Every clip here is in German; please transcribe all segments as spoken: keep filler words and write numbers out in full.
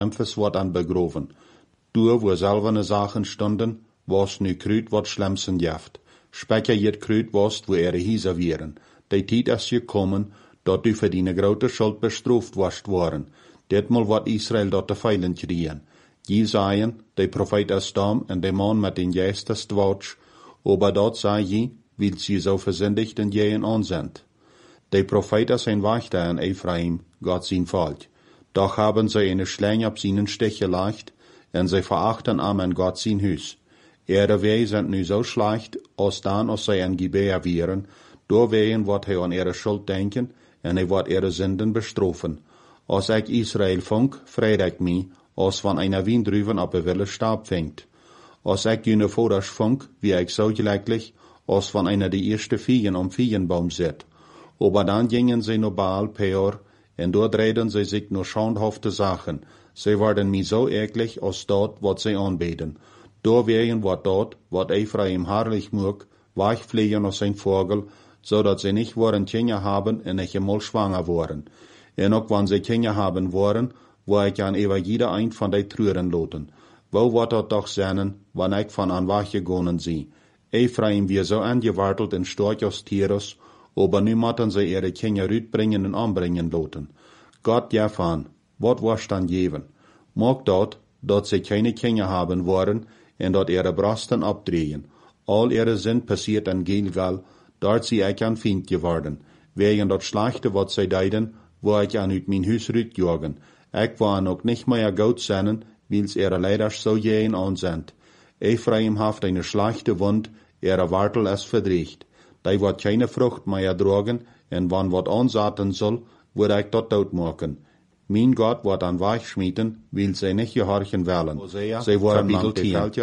Memphis wordt aan begroven. Door wo zelfene zaken stonden, was nu kruid wat schlimmsten jaft. Spekker je kruid was, wo er hiezer wieren. De tijd is gekomen, dat u voor die grote schuld bestraft was worden. Ditmaal wat Israël dat te feilen kregen. Je zeiden, de profeet is dam en de man met den geest is dwatsch, aber dat zei je, wil ze zo verzindigt en je en aanzendt. De profeet is een wachter in Ephraim, Gott zijn volk. Doch haben sie eine Schlange ab seinen Stich gelegt, en sie verachten am en Gott sein Hus. Ihre Wege sind nu so schlecht, als dan als sie ein Gebär wären, doorwegen wird hij an ihre Schuld denken, en hij wird ihre Sünden bestrafen. Als ich Israel funk, freut ich mich, als van einer Windrüven op een wilde Stab fängt. Als ich jene Voders funk, wie ich so gleichlich, als van einer die erste Viehen am Viehenbaum sit. Aber dann gingen sie nur Baal Peor, en dort reden sie sich nur schauenhafte Sachen. Sie werden mir so eklig, als dort, wat sie anbeten. Doorwegen wird dort, wat Ephraim herrlich mag, wegfliegen als ein Vogel, so dat sie nicht wollen Kinder haben en nicht einmal schwanger worden. En ook wann sie Kinder haben wollen, wo ich an über jeder ein von die Trüren loten. Wo wird dat doch sein, wann ich von an weggegangen sie? Ephraim wir so angewartelt in Storch aus Tierus, aber nu moeten sie ihre Kinder uitbringen en anbringen loten. Gott ja van, wat was dann geben? Mag dort, dat sie keine Kinder haben wollen, en dat ihre Brasten abdrehen. All ihre Sinn passiert in Gilgal, dort sie ich an Find geworden. Wegen dat Schlechte, wat sie deiden, wo ich an uit mein Hus rütjagen. Ich war noch nicht mehr gut sein, wils ihre Leider so jähen ansend. Ephraim haft eine schlechte Wund, ihre Wartel ist verdreht. Die wird keine Frucht mehr tragen, en wann wat ansaten soll, wird ich dort dood machen. Mein Gott wird an Weich schmieden, will sie nicht gehorchen wollen. Sie wollen lang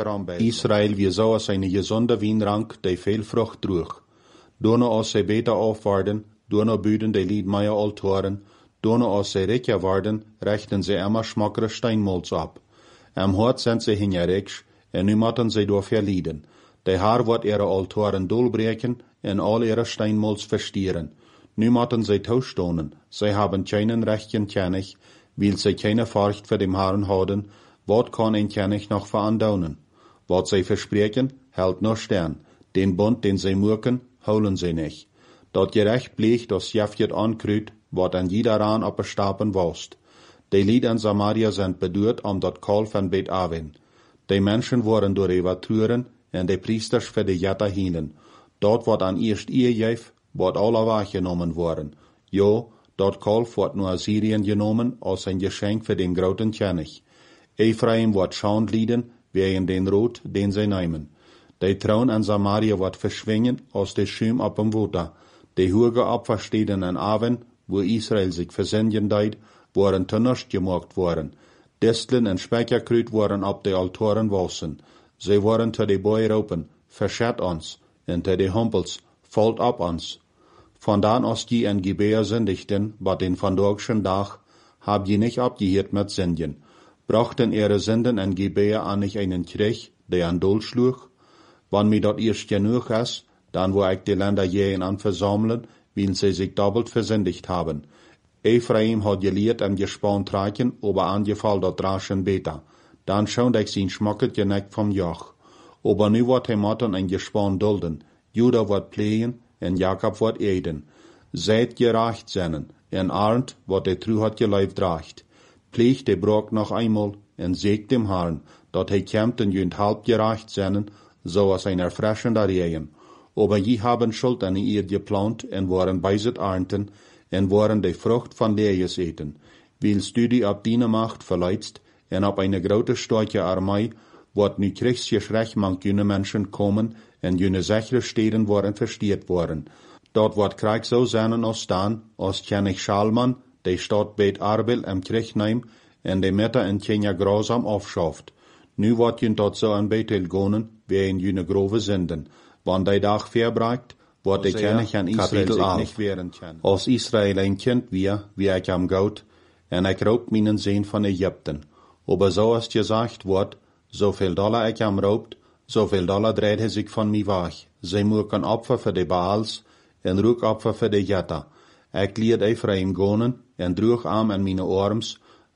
Israel wie so als eine gesunde Wienrank, die viel Frucht trug. Dono als sie beter aufwarten, dono büden die Lied mehr Altoren, dono als sie reicher werden, rechten sie immer schmackere Steinmolz ab. Am Hort sind sie hingerickt, en nu moeten sie door verlieden. De Haar wird ihre Altoren dolbreken, en all ihre Steinmolz verstieren. Nu moeten sie tauschstonen, sie haben keinen rechten König, weil sie keine Furcht für dem Herrn haben, wat kann ein König noch verandaunen? Wat sie versprechen, hält nur Stern, den Bund, den sie murken, holen sie nicht. Dat gerecht blieb, das Jafjet ankrüt, wat an jeder Raan op Stapen wost. Die Lied in Samaria sind bedurt om dat Kol van Bet Aven. Die Menschen waren door ihre Türen, en de priesters für die Jetta hienen. Dort wird an erst ihr Jef, wird alle wahrgenommen worden. Jo, dort Kolf wird nur Assyrien genommen, als ein Geschenk für den großen König. Ephraim wird Schand lieden, wegen den Rot, den sie nehmen. Der Thron an Samaria wird verschwingen, als der Schüm ab dem Wutter. Die Hürge abverstehen an Aven, wo Israel sich versenden deit, waren tönnerst gemacht worden. Disteln en Speicherkrüt waren ab de Altoren wassen. Sie waren te de Boy ropen, verschert ons, en te de Humpels, falt ab ons. Von dan als die en Gebär sündigten, bei den vandorgschen Dach, hab je nicht abgehiert mit Sündien. Brachten ihre Sünden en Gebär an nicht einen Krieg, der an Dol schlug? Wann mir dort erst genug ist, dann wo ich die Länder jähen an versammeln, will sie sich doppelt versündigt haben. Ephraim hat gelehrt am Gespann tragen, aber angefallen dort raschen Beta. Dann schaut ich sein schmacket geneckt vom Joch. Aber nu wird er motten ein Gespann dulden. Juda wird pflegen, en Jakob wird eden. Seid gerecht seinen, en arnt, wat der Trü hat geleibt recht. Pflegt der Brock noch einmal, en sägt dem Herrn, dat er kämmt en jünd halb gerecht seinen, so als ein erfrischender Regen. Aber je haben Schuld an ihr geplant, en waren beiset ernten, en waren die Frucht von Lees eten. Willst du die ab deiner Macht verleidst, en ab eine grote starke Armee, wird nu kriegsgeschrecht mang jene Menschen kommen, en jene sichere Städten waren verstiert worden. Dort wird Krieg so sein als dann, als König Schalman, die Stadt Bet Arbel am Krieg nehm, en die Mitte in Kenia grausam aufschafft. Nu wird jün dort so an Bethel gehen, wie in jene grove Sünden. Wann der Tag verbreicht, wird der König an Israel sich nicht wehren können. Als Israel ein Kind wir, wie ich am Gaut, en ich raubt meinen Sehn von Ägypten. Aber so als gesagt wird, so viel Dollar ich am raubt, so viel Dollar dreht er sich von mir weg. Sie mögen Opfer für die Baals, en Rückopfer für die Jetta. Ich liet Ephraim gonen, en drug am an meine Arms,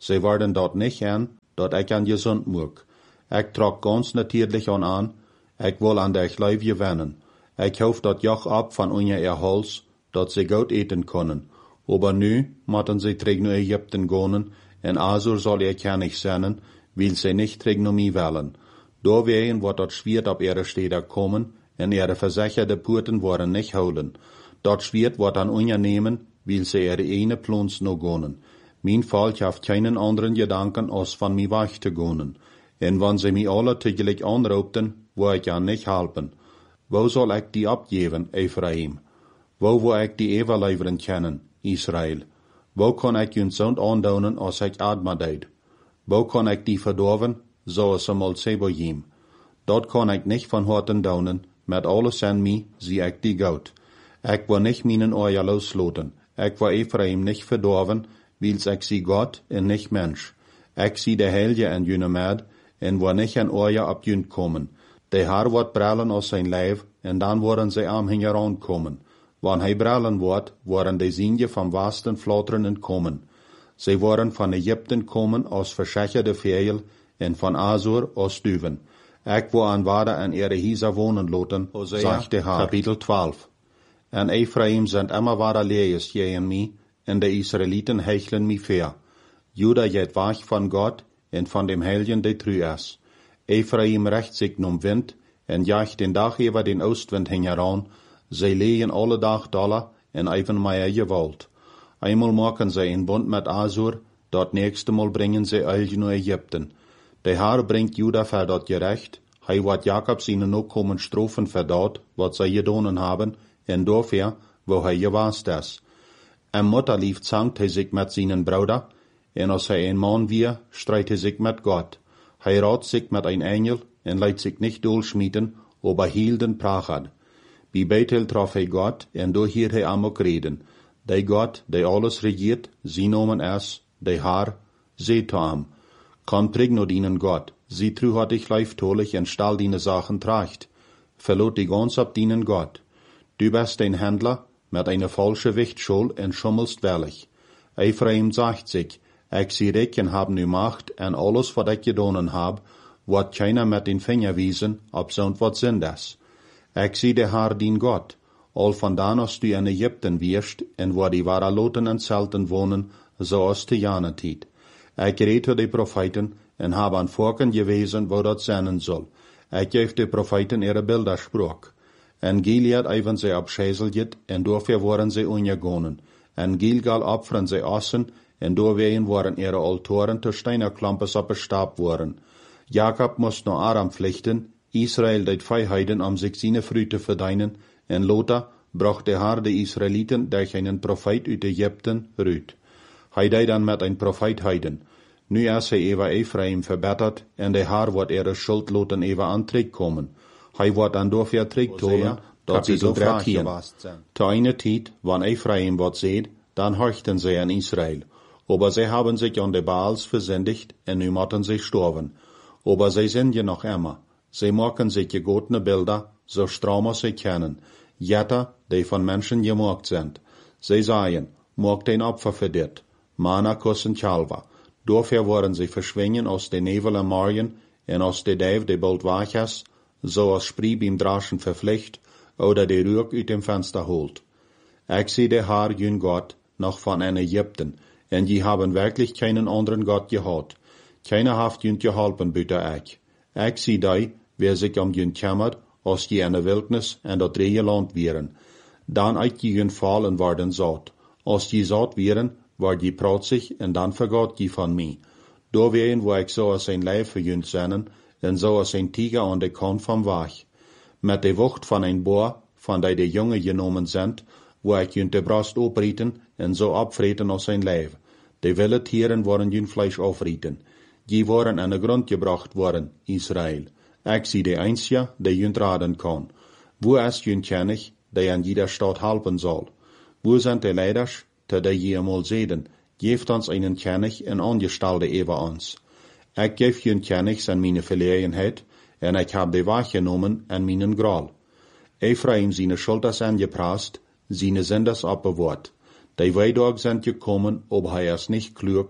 Sie werden dort nicht an, dort ich an gesund mag. Ich trag ganz natürlich an an, ich will an der Leib gewinnen. Ich hoff dort Joch ab von unser Erholz, dort sie gut eten können. Aber nu müssen sie träg nach Ägypten gehen, en Asur soll ihr ja nicht sein, will sie nicht träg nach mir wollen. Da wehen wird dort schwert ab ihre Städte kommen, en ihre versicherte Purten worden nicht holen. Dort schwert wird an unser nehmen, will sie ihre eine Plons noch gehen. Mein Volk haft keinen anderen Gedanken, als von mir weg zu gehen. En wenn sie mich alle tegelijk anraubten, wo ich ja nicht helfen. Wo soll ich die abgeben, Ephraim? Wo wo ich die überleveren kennen, Israel? Wo kann ich hun so andaunen, als ich Adma deed? Wo kann ich die verdorven, so es einmal Sebojim? Dort kann ich nicht von Horten daunen, mit alles an mir, sie ich die Gaut. Ich will nicht meinen Euer losloten. Ich will Ephraim nicht verdorven, wils ich sie Gott und nicht Mensch. Ich sie der Helge an jene Mad, en wo nicht an Euer abjünd kommen. Der Haar wird brallen aus sein Leib, en dann worden sie am hingeran kommen. Wann hij brallen wordt, worden de Sinje vom vasten Flotteren entkommen. Sie worden von Ägypten kommen aus verschacherde Vegel en von Asur aus Düven. Ich wo an Wade an ihre Hieser wohnen loten, sagte Haar. Kapitel zwölf. En Ephraim sind immer wade lees gegen mi, en de Israeliten hecheln mi fair. Juda jet wach von Gott, en von dem Helgen de Trüas. Ephraim recht sich num Wind, en jacht den Dach über den Ostwind hingeran, sie lehen alle Dag Dollar en even meier gewalt. Einmal machen sie een Bund mit Asur, dort nächste Mal bringen sie Elge nach Ägypten. Der Herr bringt Juda für dort gerecht, hij wird Jakob seine Nachkommen Strophen für dort, wat sie gedonen haben, en dafür, wo hij gewast ist. Am Mutterlief zankt hij sich mit seinen Bruder, en als hij ein Mann wir, streit hij sich mit Gott. Hij rat sich mit ein Engel, en leidt sich nicht durchschmieden, aber hielden Prachad. Bij Bethel traf hij Gott, en door hier hij amok reden. De Gott, de alles regiert, sie nomen es, de Haar, seht am. Kan prigno dienen Gott, sie tru hat ich leiftolig en stall diene Sachen tracht. Verlot die ganz ab dienen Gott. Du bist ein Händler, mit einer falsche Wichtschuld en schummelst wellig. Ephraim sagt sich, ich sie recken hab nu Macht, en alles wat ich gedonen hab, wat keiner mit den Finger wiesen, ob so wat sind das. Ich sie der Herr dien Gott, all von dann als du in Ägypten wirst, en wo die Waraloten en Zelten wohnen, so als die Janetiet. Ich rede die Propheten, en hab an Volken gewesen, wo dat sein soll. Ich gebe die Propheten ihre Bilder sprach. En Gilead even sie abschäselget, en dafür waren sie ungegonen. En Gilgal opfern sie Ossen, en doorwegen waren ihre Altoren te Steinerklampes abgestabt worden. Jakob musste noch Aram pflichten, Israel deit Freiheiten, um sich seine Früchte verdienen, en Lothar bracht der Herr die Israeliten durch einen Prophet uit Ägypten rüt. Hij deit dann mit ein Prophet heiden. Nu is hij über Ephraim verbetert, en der Herr wird ihre Schuld loten über Antrick kommen. Hij wird dann dafür Trick tonen, dat sie so dreckien. Te eine Tijd, wann Ephraim wat seht, dann horchten sie an Israel. Aber sie haben sich an de Baals versündigt, en nu motten sie sterben. Aber sie sind ja noch immer. Sie machen sich gegotene Bilder, so stramm sie kennen. Jetter, die von Menschen gemacht sind. Sie sagen, mag den Opfer für dit. Mana kussen Chalva. Dafür wollen sie verschwingen aus den Nebel am Morgen, en aus de Däv, de bald wach ist, so als Sprie beim Draschen verpflicht, oder de Rück uit dem Fenster holt. Ich sehe der Herr jün Gott, noch von en Ägypten, en die haben wirklich keinen anderen Gott gehad. Keiner haft jün geholpen, bitte ich. Ich sehe die, wer sich um jün kümmert, als die in der Wildnis en dat dreie Land wären. Dann ich die jün fallen worden saat. Als die saat wären, war die protzig, en dann vergat die von mir. Da wären, wo ich so als ein Leib für jün sennen, en so als ein Tiger an der Kant vom Wach. Mit der Wucht von ein Boer, von der die Junge genommen sind, wo ich jün de Brust oprieten, en so abfreten als ein Leib. Die wilde Tieren waren jün Fleisch aufrieten. Die waren an den Grund gebracht worden, Israel. Ich sie die Einzige, die jün raden kann. Wo ist jün König, der an jeder Stadt helfen soll? Wo sind die Leiders, die je einmal sehen, geeft uns einen König en Angestalte über uns. Ich gebe jün König an meine Verlegenheit, en ich hab die wahrgenommen an meinen Gral. Ephraim seine Schulters angeprast, seine Senders abbewahrt. Die Weidog sind gekommen, ob hij es nicht klug,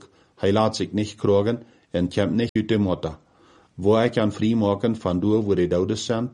Hij laat zich nicht krogen en komt nicht uit de Mutter. Wo ik aan vrijmaken van door wo de doden zijn,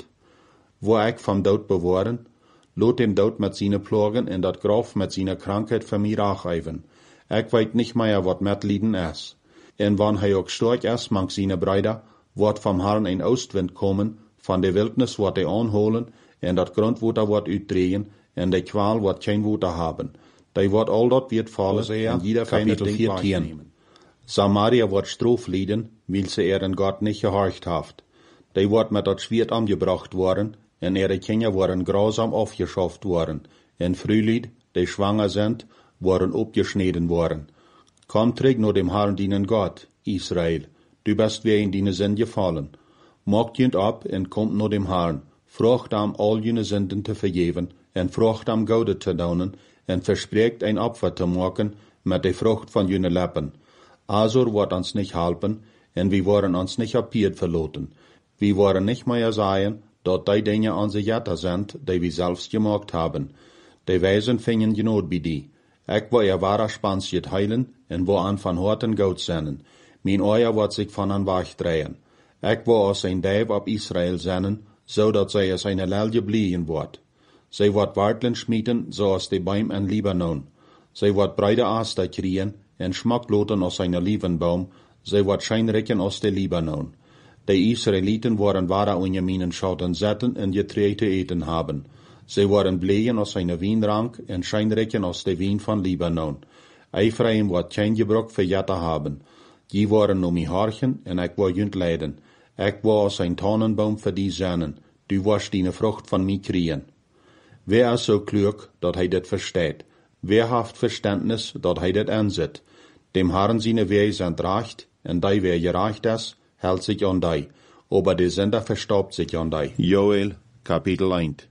wo ik van dood bewahren, lot dem dood met zijn plagen en dat graf met zijn krankheid van mij racheven. Ik weet nicht mehr, wat metlieden is. En wann hij ook storch is, mank zijn Brüder, wordt van Herrn een Oostwind komen, van de wildnis wordt hij aanholen, en dat grondwater wordt uitdrehen, en de kwaal wordt geen water hebben. Die wordt al dat wird vallen, en jeder feine Ding wahrnehmen. Samaria wordt stroof lieden, weil ze er in Gott nicht gehorcht haft. Die wordt met dat Schwert angebracht worden, en ihre Kinder worden grausam aufgeschafft worden, en Frühlied, die schwanger sind, worden opgeschneden worden. Komm terug naar dem Herrn dienen Gott, Israel, du bist weer in deine Sinn gefallen. Macht jent ab en kommt naar dem Herrn, vraagt am all jene Sünden te vergeven, en vraagt am Goude te daunen, en verspreekt ein Opfer te maken met de Frucht van jene Lippen. Azor wordt ons nicht helpen, en we worden ons nicht apiert verloten. We worden nicht mehr sagen, dat die Dinge onze Jetter sind, die we selbst gemacht haben. Die Weisen fingen genood bij die. Ik wil je wahre Spansjet heilen, en wo an van Horten Goud zenden. Mijn oor wordt zich van an wegdrehen. Ik wil als een Dief op Israel zenden, zodat zij als een lelje blieën wordt. Zij wordt Wartlen schmieden, zoals de Baum en Libanon. Zij wordt breide Aster kriegen, en schmackloten aus einer Liebenbaum, zij wordt scheinrikken aus de Libanon. De Israeliten worden wahre Unjaminen schauten zetten en Getreide te eten haben. Zij worden bleien aus einer Wienrank en scheinrikken aus de Wien van Libanon. Eifraim wordt geen gebruik voor Jette haben. Die worden om mij horchen en ik wil junt leiden. Ik wil als een Tannenbaum voor die zennen. Du wirst die Frucht van mij kriegen. Wer is so klug, dat hij dit versteht? Wer haft Verständnis, dat hij dit aanzet? Dem Herrn seine Wege sind recht, en die wer gerecht is, hält sich an die, aber der Sünder verstaubt sich an die. Joel, Kapitel eins.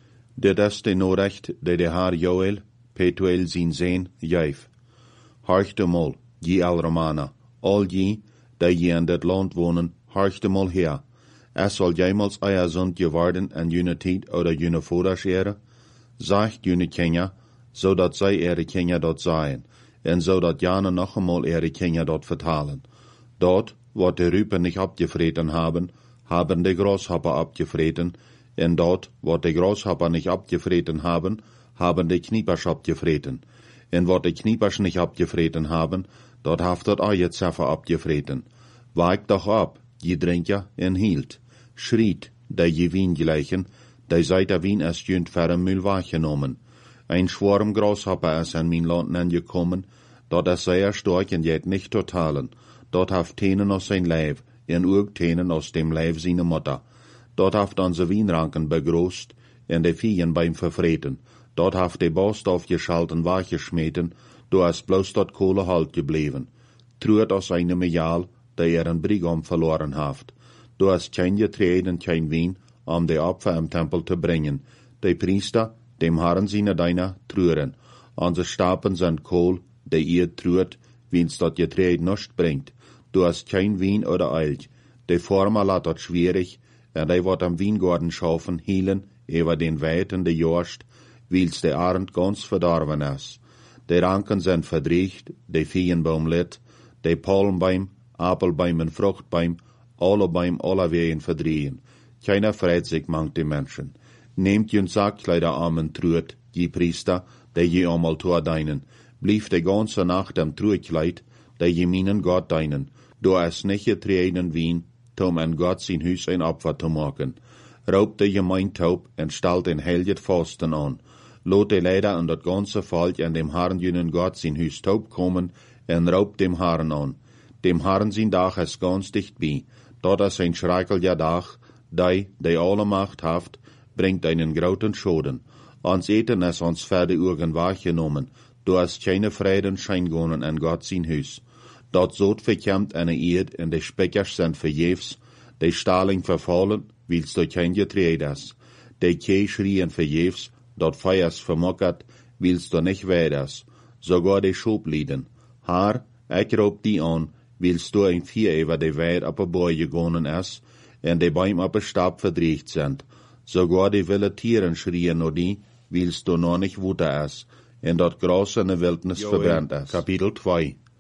Dit is de Nachricht, die der Herr Joel, Petuel zijn Sehn, geef. Horcht mal, je al Romaner, all je, die je in dit land wonen, horcht mal her. Es soll jemals euer Sund geworden en jene Tijd oder jene Vorderschere, sagt jene Kinder, zodat zij ihre Kinder dort seien, en zodat jane noch einmal ihre Kinder dort vertalen. Dort, wo die Rüpen nicht abgefreten haben, haben die Grashopper abgefreten, en dort, wo die Grashopper nicht abgefreten haben, haben die Kniepers abgefreten. En wo die Kniepers nicht abgefreten haben, dort haft dort euer Zeffer abgefreten. Weigt doch ab, je Drinker en hielt. Schriet, die je Wien gleichen, die seit der Wien erst jünd ferm Müll wahrgenommen. Ein Schwarm Grashopper ist an mein Land angekommen, dort ist sehr stark und jet nicht totalen. Dort haft Tenen aus sein Leib, en ook Tenen aus dem Leib seine Mutter. Dort haft unsere Wienranken begroßt, en de Viehen beim Verfreten. Dort haft de Bost aufgeschalten wachgeschmeten, du hast bloß dort Kohle halt geblieben. Truert aus einem Jahl, der er en Brigam verloren haft. Du hast kein Getreide und kein Wien, um de Opfer im Tempel zu bringen. De Priester, dem Herrn seine Deiner, trueren. Unsere Stapen sind Kohl, der ihr truert, wiens dort Getreide nicht bringt. Du hast kein Wien oder Eilch. De Former lat dort schwierig, en de wird am Wiengarten schaufen, hielen, über den weiten de Jorst, wils de Arend ganz verdorben is. De Ranken sind verdriecht, de Viehenbaum lit, de Palmbaum, Apelbaum en Fruchtbaum, alle Baum aller Wehen verdrehen. Keiner freit sich mangt die Menschen. Nehmt jün Sackkleider armen truet, je Priester, de je einmal tor deinen. Blief de ganze Nacht am Truekleid, de je minen Gott deinen. Du es nicht getreden Wien, tom en Gott sein Hüs ein Opfer zu machen. Raubt de Gemeindtaub en stalt den helget Fasten an. Lot de Leider an dat ganze Volk an dem Herrn jünen Gott sein Hüs taub kommen en raubt dem Herrn an. Dem Herrn sein Dach ist ganz dicht bei. Dort ist ein schrecklicher Dach, die, die alle Macht haft, bringt einen grauten Schoden. Ans Eten ist uns Pferde Urgen wahrgenommen. Du hast keine Frieden scheingonen an Gott sein Hüs. Dort sot verkämmt eine Erd, en de Speckers sind verjefs, de Staling verfallen, wils du kein Getreide ist. De Kee schrien verjefs, dort Feuers vermockert, wils du nicht weiders. Sogar de Schoblieden. Haar, ich raub die an, wils du ein Vier über de Weid op a Boy gegonnen ist, en de Bäum op a Stab verdriecht sind. Sogar die wilde Tieren schrien nur die, wils du noch nicht wuter ist, en dort Gras in der Wildnis verbrennt ist. Kapitel zwei.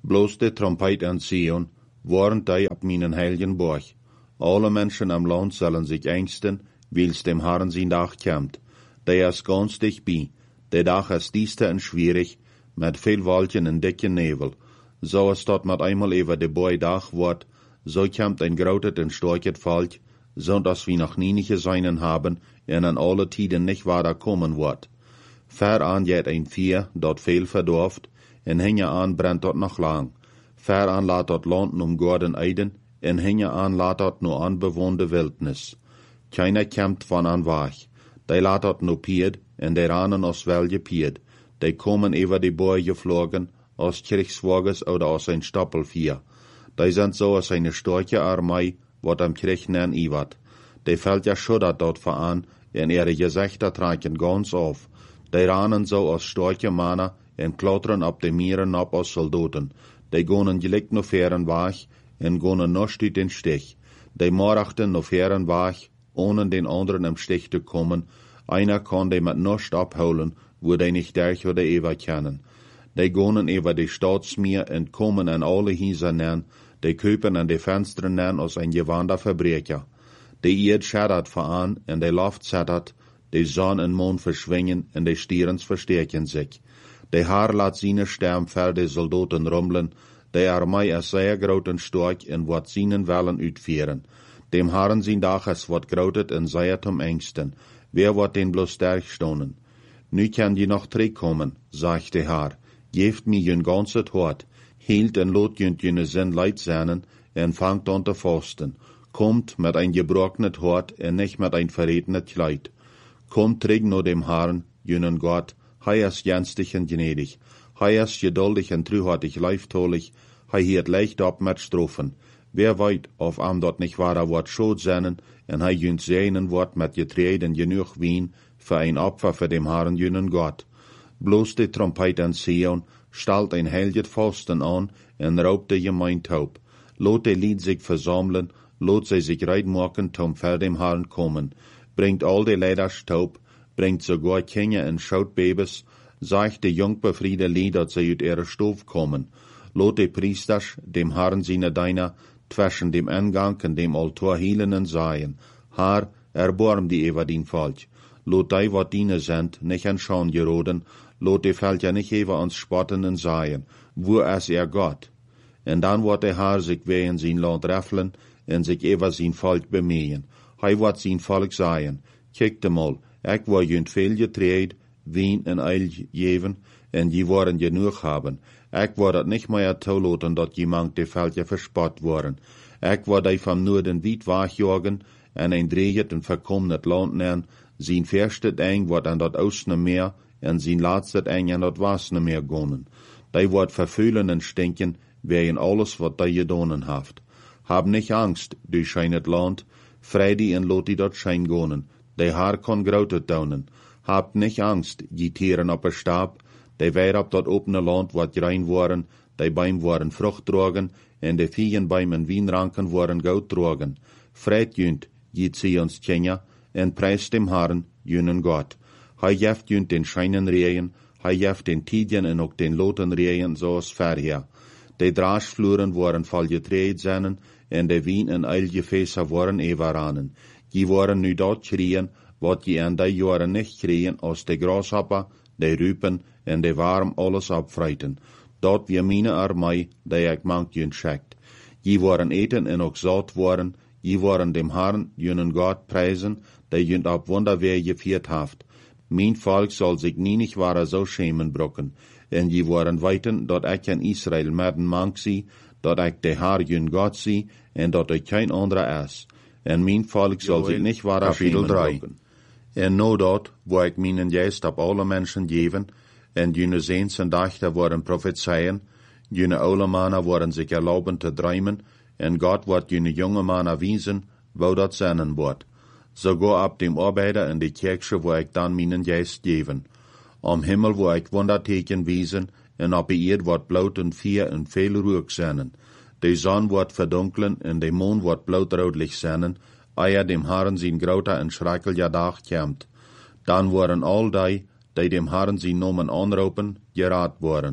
Bloß de Trompet an Zion, warnt die ab meinen heiligen Borg. Alle Menschen am Land sollen sich ängsten, wils dem Herrn sein Tag kommt. Der ist ganz dicht bei. Der Tag ist dieste und schwierig, mit viel Wolken und dicken Nebel. So ist dort mit einmal über de Boy Dach wird, so kommt ein grautet und starket Volk, so dass wir noch nie nicht gesehen haben, und an alle Tiden nicht weiter kommen wird. Ver an jet ein Vier, dort viel verdorft, en hinge an brennt dort noch lang. Ver an laat dort Land um Gordon Eiden, en hinge an laat dort nur unbewohnte Wildnis. Keiner kämmt von an wach. Die laat dort nur pied, en der ranen aus welge pied. Die kommen über die Boy geflogen, aus Kriegswagens oder aus ein Stoppelvier. Die sind so aus eine starke Armee, wat am Krieg nen iwat. Die fällt ja schuddert dort voran, en ihre Gesichter tragen ganz auf. Die ranen so aus starke Männer, en klottern ab de Mieren ab aus Soldaten. Die gonen gelikt no feren wach, en gonen no stüt den Stich. Die morachten no feren wach, ohne den anderen im Stich zu kommen. Einer kann die mit nocht abholen, wo die nicht durch oder ewa kennen. Die gonen über die Staatsmeer en kommen an alle Häuser nen, die köpen an die Fenster nen aus ein gewander Verbrecher. Die Erd schattert voran, en die Luft zattert, die Sonne und Mond verschwingen, en die Stierens verstärken sich. Die Haar laat seine Sturm für die Soldaten rumblen, die Armee ist sehr groot und stark en wat seinen Wellen uitführen. Dem Herren sein Dach es wat grautet en sehr zum Ängsten. Wer wird den bloß stark stonen? Nu kann je noch zurückkommen, sagt der Herr. Geeft mir jün ganzet Hort, hielt en lot jünt jüne Sinn leid seinen, en fangt an te fasten. Kommt mit ein gebrochenet Hort, en nicht mit ein verrätenet Kleid. Kommt träg nur dem Herrn, jünen Gott, hei ist jenstig und gnädig, hei ist geduldig und trühartig leiftolig, hei hiert leicht ab mit Strophen. Wer weit, auf am dort nicht wahrer Wort schuld seinen, en hei jünt seinen Wort mit getreden genug Wien, für ein Opfer für dem Herrn jünen Gott. Bloß die Trompet an Zion, stalt ein helget Fasten an, en raubt de Gemeinde taub. Lot de Lied sich versammeln, lot sie sich reit machen, zum für dem Herrn kommen. Bringt all die Leider taub, bringt sogar Kinder und Schautbabys, sagt die jungbefriede Lieder, sie ut ihre Stof kommen. Lot die Priesters, dem Herrn seine Deiner, zwischen dem Eingang und dem Altar hielen und seien, Herr, erbarm die über den Volk. Lot die, wat diene sind, nicht an Schaun geroden, lot die fällt ja nicht über uns spotten und seien, wo ist er Gott? Und dann wird der Herr sich wehen sein Land räffeln und sich über sein Volk bemühen. Hei wird sein Volk seien, kiekte mal, ich war jünt viel getreid, Wien en Eil geven, en die waren genug haben. Ich war dat nicht mehr tollaten, dat jemand die Völker verspott waren. Ich war die vom Norden weit wegjagen, en ein drehet en verkommet Land nennen, sein verstet eng wat an dat Ostne Meer, en sein latstet eng an dat Wasne Meer gonen. Die wat verfühlen en stinken, wegen alles wat die gedonen haft. Hab nicht Angst, du scheinet Land, Freidi en lot die dort schein gonen. Die Haar kon grautet daunen. Habt nicht Angst, die Tieren op der Stab, die Weir op dat opene Land wat rein waren, die Beim waren Frucht drogen, en de Viehen beim en Wienranken waren Goud drogen. Freit jünt, die Zions Tjenja, en preist dem Herrn, jünen Gott. Hei jeft jünt den scheinen Rehen, hei jeft den Tidien en ook den loten Rehen, zoals verher. Die Draschfluren waren voll getreid seinen, en de Wien en Eilgefäßer waren everanen. Die waren nu dort schrien, wat die an die Jahre nicht kriegen, aus de Grashopper, de Rüpen en de Warm alles abfreiten. Dort wie meine Armee, die ich mank jün schickt. Die waren eten en ook satt waren, die waren dem Herrn, jünen Gott preisen, der jünt ab Wunderwehr gefiert haft. Mein Volk soll sich nie nicht wahrer so schämen brocken. En die waren weiten, dort ich in Israel merden mank sie, dort ich der Herr jün Gott sie, en dort ich kein anderer ist. En mein Volk soll sich nicht wahrer schämen brocken. En no dort, wo ich meinen Geist ab alle Menschen geben, en jene Sehns und Dachter worden prophezeien, jene alle Männer worden sich erlauben zu träumen, en Gott wird jene junge Männer wiesen, wo dat seinen wird. Sogar ab dem Arbeiter in die Kirche, wo ich dann meinen Geist geben. Am Himmel, wo ich Wunderteken wiesen, en ab ihr wird blaut und vier und viel ruhig seinen. Die Sonne wird verdunkeln, en der Mond wird blautrotlich seinen, eia dem Herrn sein grauter und schrecklicher Tag kämmt. Dann waren all die, die dem Herrn sein Namen anrufen, gerat worden.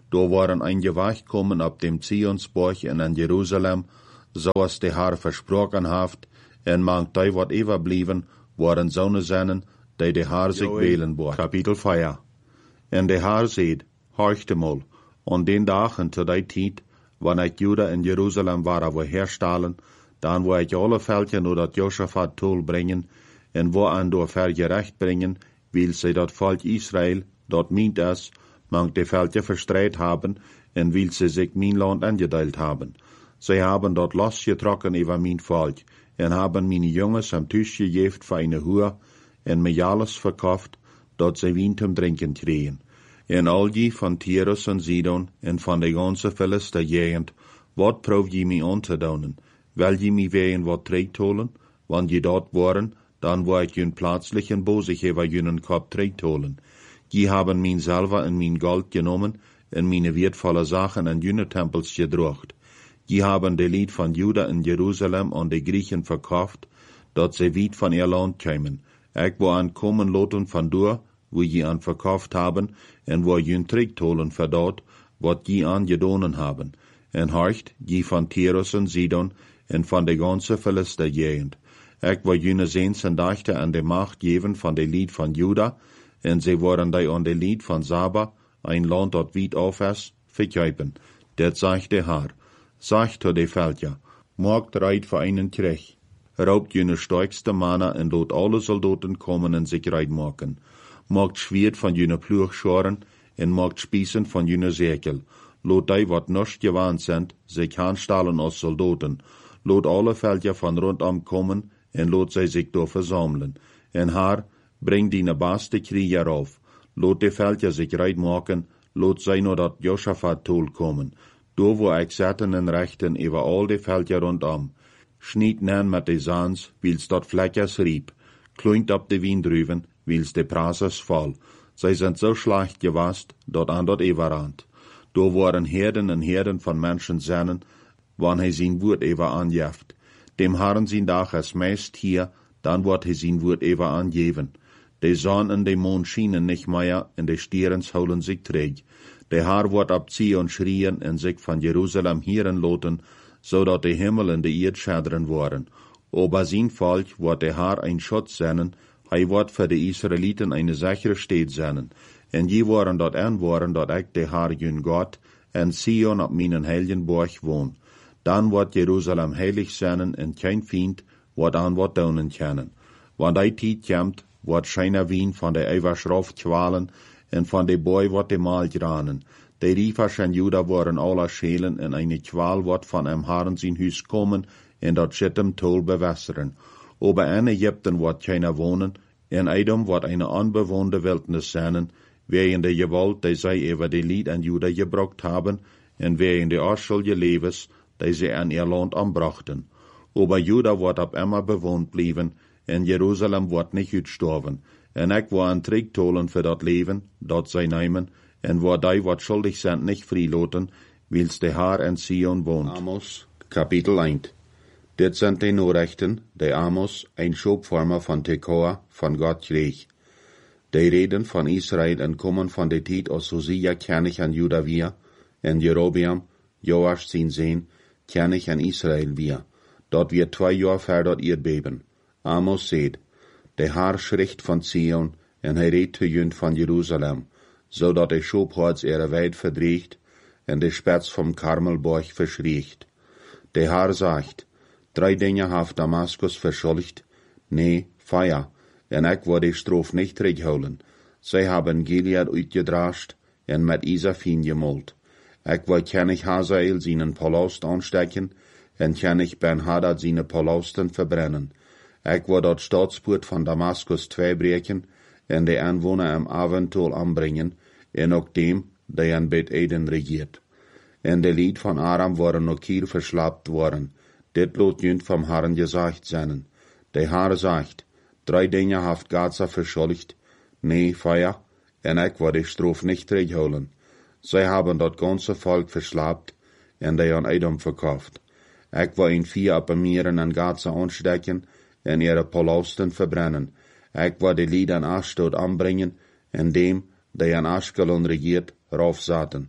Da waren einige weggekommen ab dem Zionsborg in an Jerusalem, so als der Herr versprochen haft, en mangt die wat überblieben, waren Söhne seinen, die der Herr sich wählen bot. Kapitel vier. En der Herr seht, horchte mal, und den Dagen zu der Zeit, wann ich Juda in Jerusalem war, wo herstellen, dann wo ich alle Völker nur dat Josaphat Tol bringen, en wo an door vergerecht bringen, will sie dat Volk Israel, dort meint es, mangt die Völker verstreit haben, en will sie sich mein Land angeteilt haben. Sie haben dort losgetrokken über mein Volk, en haben meine Jungs am Tisch gegeft für eine Hure, en mir alles verkauft, dort sie Wein zum Trinken kriegen. En all die von Tyrus und Sidon, en von der ganzen Philister Gegend, wat proef je mij aan te doen? Wil je mij ween wat terugholen? Want je dort waren, dann wo ich jün plötzlichen Bosig über jünen Kopf terugholen. Je haben min selber en min Gold genommen, en meine wertvolle Sachen an jüne Tempels gedrocht. Je haben de Lied von Juda in Jerusalem an de Griechen verkauft, dort sie weit von ihr Land kämen. Ich wo an kommen loten von dur, wo je an verkauft haben, en wo jün terugholen für dort, wat je an gedonen haben. En horcht, je von Tyrus und Sidon, en von de ganze Philister Gegend. Ich wo jüne sehens en dachte an de Macht geven von de Lied von Juda, en sie waren die an de Lied von Saba, ein Land dort weit auf es, verkäupen. Det sagt der Herr. Sagt to de Völker, morgt reit für einen Krieg. Raubt jüne stärkste Männer en lot alle Soldaten kommen en sich reit machen. Morgt Schwert von jüne Pluchschoren en morgt Spießen von jüne Säkel. Lot die, wat nicht gewandt sind, sich anstellen als Soldaten. Lot alle Völker von rundum kommen en lot sie sich do versammeln. En Herr, bring die beste Krieger auf. Lot die Völker sich reit machen, lot sie nur dat Josaphat Tol kommen. Do wo ich setten en rechten über all die Völker rundum. Schniet nen mit de Sands, wils dort Fleckers rieb. Kluint ab de Wien drüben, wils de Prases voll. Sie sind so schlecht gewast, dort an dort überrand. Do waren Herden en Herden von Menschen sennen, wann he sein Wort ever anjeft. Dem Herrn sein Dach es meist hier, dann wird he sein Wort ever angeben. De Sonne und de Mond schienen nicht mehr, und de Stierens holen sich träg. Der Herr wird abziehen und schrien und sich von Jerusalem hieren loten, so dat de Himmel und de Erd schädern waren. Aber sein Volk wird der Herr ein Schutz sennen, he wird für die Israeliten eine sichere Stadt sennen. En je waren dort an waren, dat ich der Herr jün Gott, en Sion ab meinen heiligen Burg wohn. Dann wird Jerusalem heilig sennen, en kein Feind wird an wat daunen können. Wann die Tijd kommt, wird scheiner Wien von der Eiverschroft qualen, en von de Boy wird de Mal granen. De Riefers en Juda waren alle schälen, en eine Qual wird von em Herrn sein Hüs kommen, en dat schittem Tol bewässern. Ober eine Ägypten wird keiner wohnen, en Edom wird eine unbewohnte Wildnis sennen, wegen der Gewalt, die sie über die Lied an Juda gebraucht haben, und wegen der Arschuldige Lebens, die sie an ihr Land anbrachten. Aber Juda wird ab immer bewohnt blieben, und Jerusalem wird nicht gestorben. Und ich war ein Tricktolen für das Leben, dort sie nehmen, und wo die, wat schuldig sind, nicht freiloten, wils der Herr in Sion wohnt. Amos, Kapitel eins. Dit sind die Nachrichten, die Amos, ein Schubformer von Tekoa, von Gott krieg. Die Reden von Israel en kommen von der Zeit, als Hosea König an Juda wir, en Jerobeam, Joasch sein Sohn, König an Israel wir. Dort wird zwei Jahre vor dort Erdbeben. Amos seht, der Herr schricht von Zion, en er redt zu jünd von Jerusalem, so dat der Schobholz ihre Weid verdriecht, en der Spätz vom Karmelborg verschriecht. Der Herr sagt, drei Dinge haft Damaskus verschuldigt, nee, Feier, en ich wo die Strof nicht zurückholen. Sie haben Gilead uitgedrascht, en mit Isafin gemult. Ich wo König Hazael seinen Palast anstecken, en König Ben-Hadad seine Palasten verbrennen. Ich wo dort Staatspoort von Damaskus zweibrechen, en die Anwohner am Aventol anbringen, en auch dem, der an Bet Eden regiert. En de Lied von Aram waren noch hier verschlappt worden. Dit lot jünd vom Herrn gesagt seinen. Der Herr sagt, drei Dinge haft Gaza verschuldigt, nee, Feier, en ich wo die Strof nicht zurückholen. Sie haben dort ganze Volk verschlappt, en die an Edom verkauft. Ich wo in vier Abamieren an Gaza anstecken, en ihre Palasten verbrennen. Ich wo die Lied an Ashdod anbringen, en dem, der an Ashkelon regiert, raufsaten.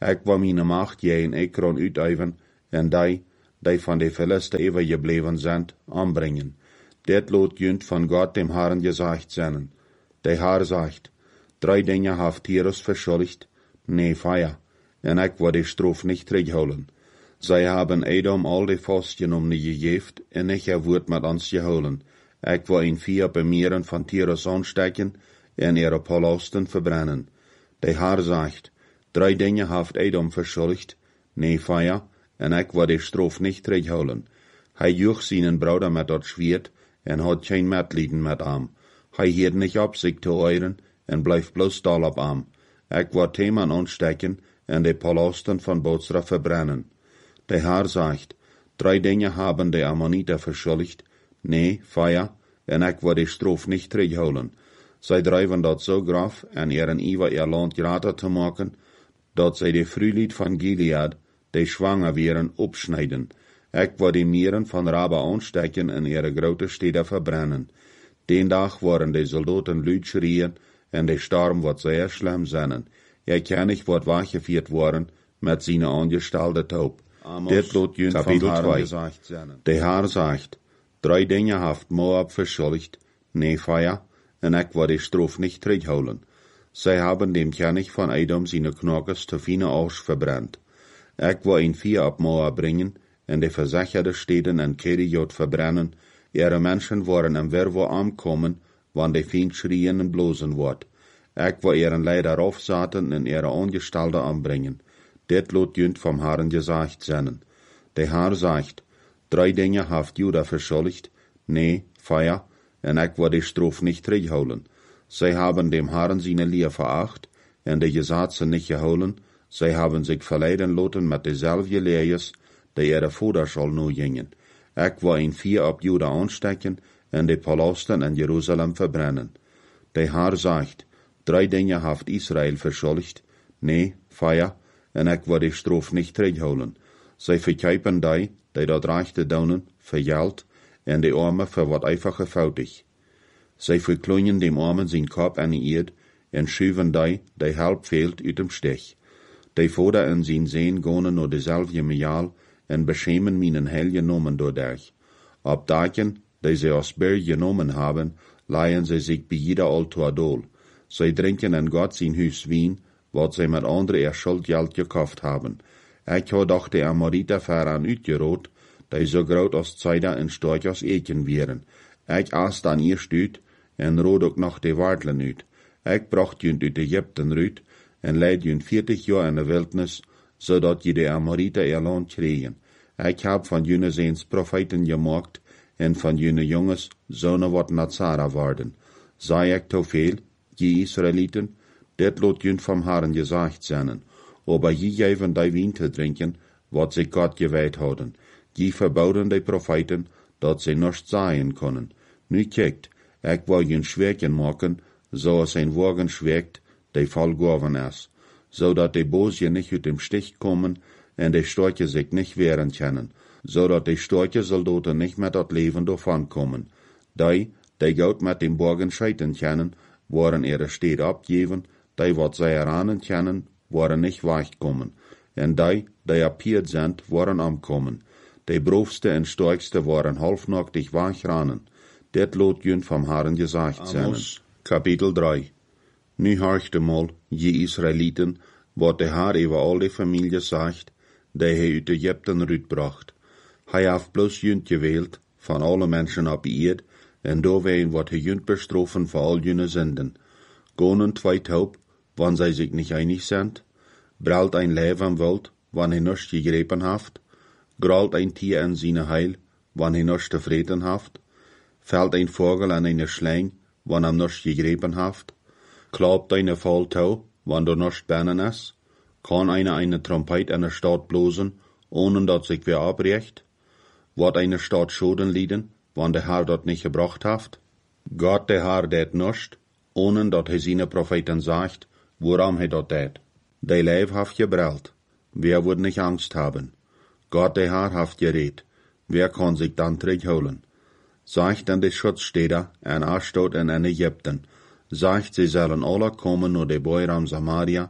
Ik wil mijn macht je in Ekron uitoefenen, en die, die van de Philister overgebleven zijn, aanbrengen. Dit lot junt van God dem Herrn gezegd zijn. De Herr zegt, drei dingen heeft Tyrus verschuldigd, nee, vier, en ik wil de straf niet terughouden. Zij hebben Edom al de vastgenomen gegeven, en ik heb woord met ons gehouden. Ik wil een vier bemieren van Tyrus aansteken, en ihre palousten verbrennen. De Herr zegt, drei dingen heeft Edom verschuldigd, nee, vier, en ik wil de straf niet terughouden. Hij joeg zijn broeder met dat zwaard, en had geen medelijden met hem. Hij hield niet op zich te euren, en blijft bloos dol op hem. Ik wil Theman aansteken, en de palousten van Bozra verbrennen. De Herr zegt, drei dingen hebben de Ammoniter verschuldigd, nee, vier, en ik wil de straf niet terughouden. Zij drijven dat zo graf, en ihren iver ihr land grater te maken, dat zij de vrulied van Gilead, die zwanger wären, opsnijden. Ik wil de mieren van Raba aansteken en ihre grote steden verbrennen. Den dag worden de soldaten luid schreien, en de storm wordt zeer schlimm zijn. Je kan niet wordt weggevierd worden met zijn aangestelde taub. Dit lot junt van Herrn gezegd zijn. De Herr zegt, drei dingen heeft Moab verschuldigd, nee, vier, en ik wil de straf niet terughouden. Zij hebben dem König van Edom zijn knokkers te fine Asch verbrannt. Ik wil een vier op Moab brengen, en de verzekerde steden en Keriot verbrennen. Ihre mensen worden en wervo aankomen, wanneer de Feind schreien en blozen wordt. Ik wil ihren leider afzetten en ihre aangestalten aanbrengen. Dit lot junt vom Herrn gezegd zijn. De Herr zegt, drei dingen heeft Juda verschuldigd, nee, vier, en ik wil de straf niet terughouden. Zij hebben dem Herrn zijn Leer veracht, en de Gesetze niet gehouden. Zij hebben zich verleiden laten met dezelfde leers, die ihre vaders al nu gingen. Ik wil een vier op Juda aansteken, en de palousten in Jeruzalem verbrennen. De Herr zegt, drei dingen heeft Israël verschuldigd, nee, vier, en ik wil de straf niet terughouden. Zij verkijpen die, die dat rechte doen, voor geld, en de armen voor wat einfache foutig. Zij verkleinen dem armen zijn kop aan de eerd, en schuiven die, die help fehlt, uit dem Stich. De vader en zijn zeen gaan naar dezelfde mejaal, en beschämen mijn heil genomen doordat. Op dagen, die zij als berg genomen hebben, leihen zij zich bij jeder altaar dool. Zij drinken in God zijn huis wien, wat zij met andere ihr Schuldgeld gekauft haben. Ik had doch de Amoriter veraan uitgeroot, die so groot als Zeider en storch als Eken wären. Ik aß dan eerst uit, en rood ook nog de Wartlen uit. Ik bracht junt uit Egypten uit, en leid junt veertig jaar in de wildnis, zodat je de Amoriter ihr land kregen. Ik heb van jene zeens profeten gemaakt, en van jene jongens zonen wat Nazara worden. Zei ik te veel, je Israëlieten, dit lot junt vom Herrn gezegd zijn. Aber je geven die wien te drinken, wat ze God gewijd houden. Je verbouden de profeten, dat ze nichts zeggen kunnen. Nu kijkt, ik wil je schwerken maken, zoals een wagen schwerkt, die volgehoven is, zodat de boze niet uit dem Stich komen, en de storche zich niet wehren können, zodat de storche soldaten niet met dat leven davon komen. Die, die goud met dem Borgen scheiten können, worden ihre Städte abgeven, die wat zij eranen können, worden nicht wegkommen, en die, die appiert sind, worden ankommen. De broofste en sterkste worden halfnachtig wegranen. Dit lot junt vom Herrn gezegd zijn. Amos, kapitel drei. Nu horchte mal, je Israëlieten, wat de Herr over al de familie zegt, die hij uit Egypten uitbracht. Hij heeft bloos junt gewählt, van alle mensen op eerd, en doorween wordt hij junt bestroffen voor al jene zinden. Gonen twee taub, wann zij zich niet einig zijn, bralt ein Leib am Wild, wann hij nichts gegrepen haft, gralt ein Tier in seine Heil, wann hij nichts te vreten haft, fällt ein Vogel an eine Schläng, wann am nichts gegrepen haft, klappt eine Falltau, wann du nichts bennen is, kann einer eine Trompet in der Stadt blosen, ohne dat sich wer abrecht, wird eine Stadt Schoden lieden, wann der Herr dort nicht gebracht haft, Gott der Herr det nichts, ohne dat hij seine Propheten sagt, woran hij dat deed. De Leib haft gebrellt, wer wird nicht Angst haben? Gott der Herr haft geredet, wer kann sich dann zurückholen? Sagt an de Schutzstädter en Ashdod en en Ägypten, sagt sie sollen alle kommen nur de Boer am Samaria,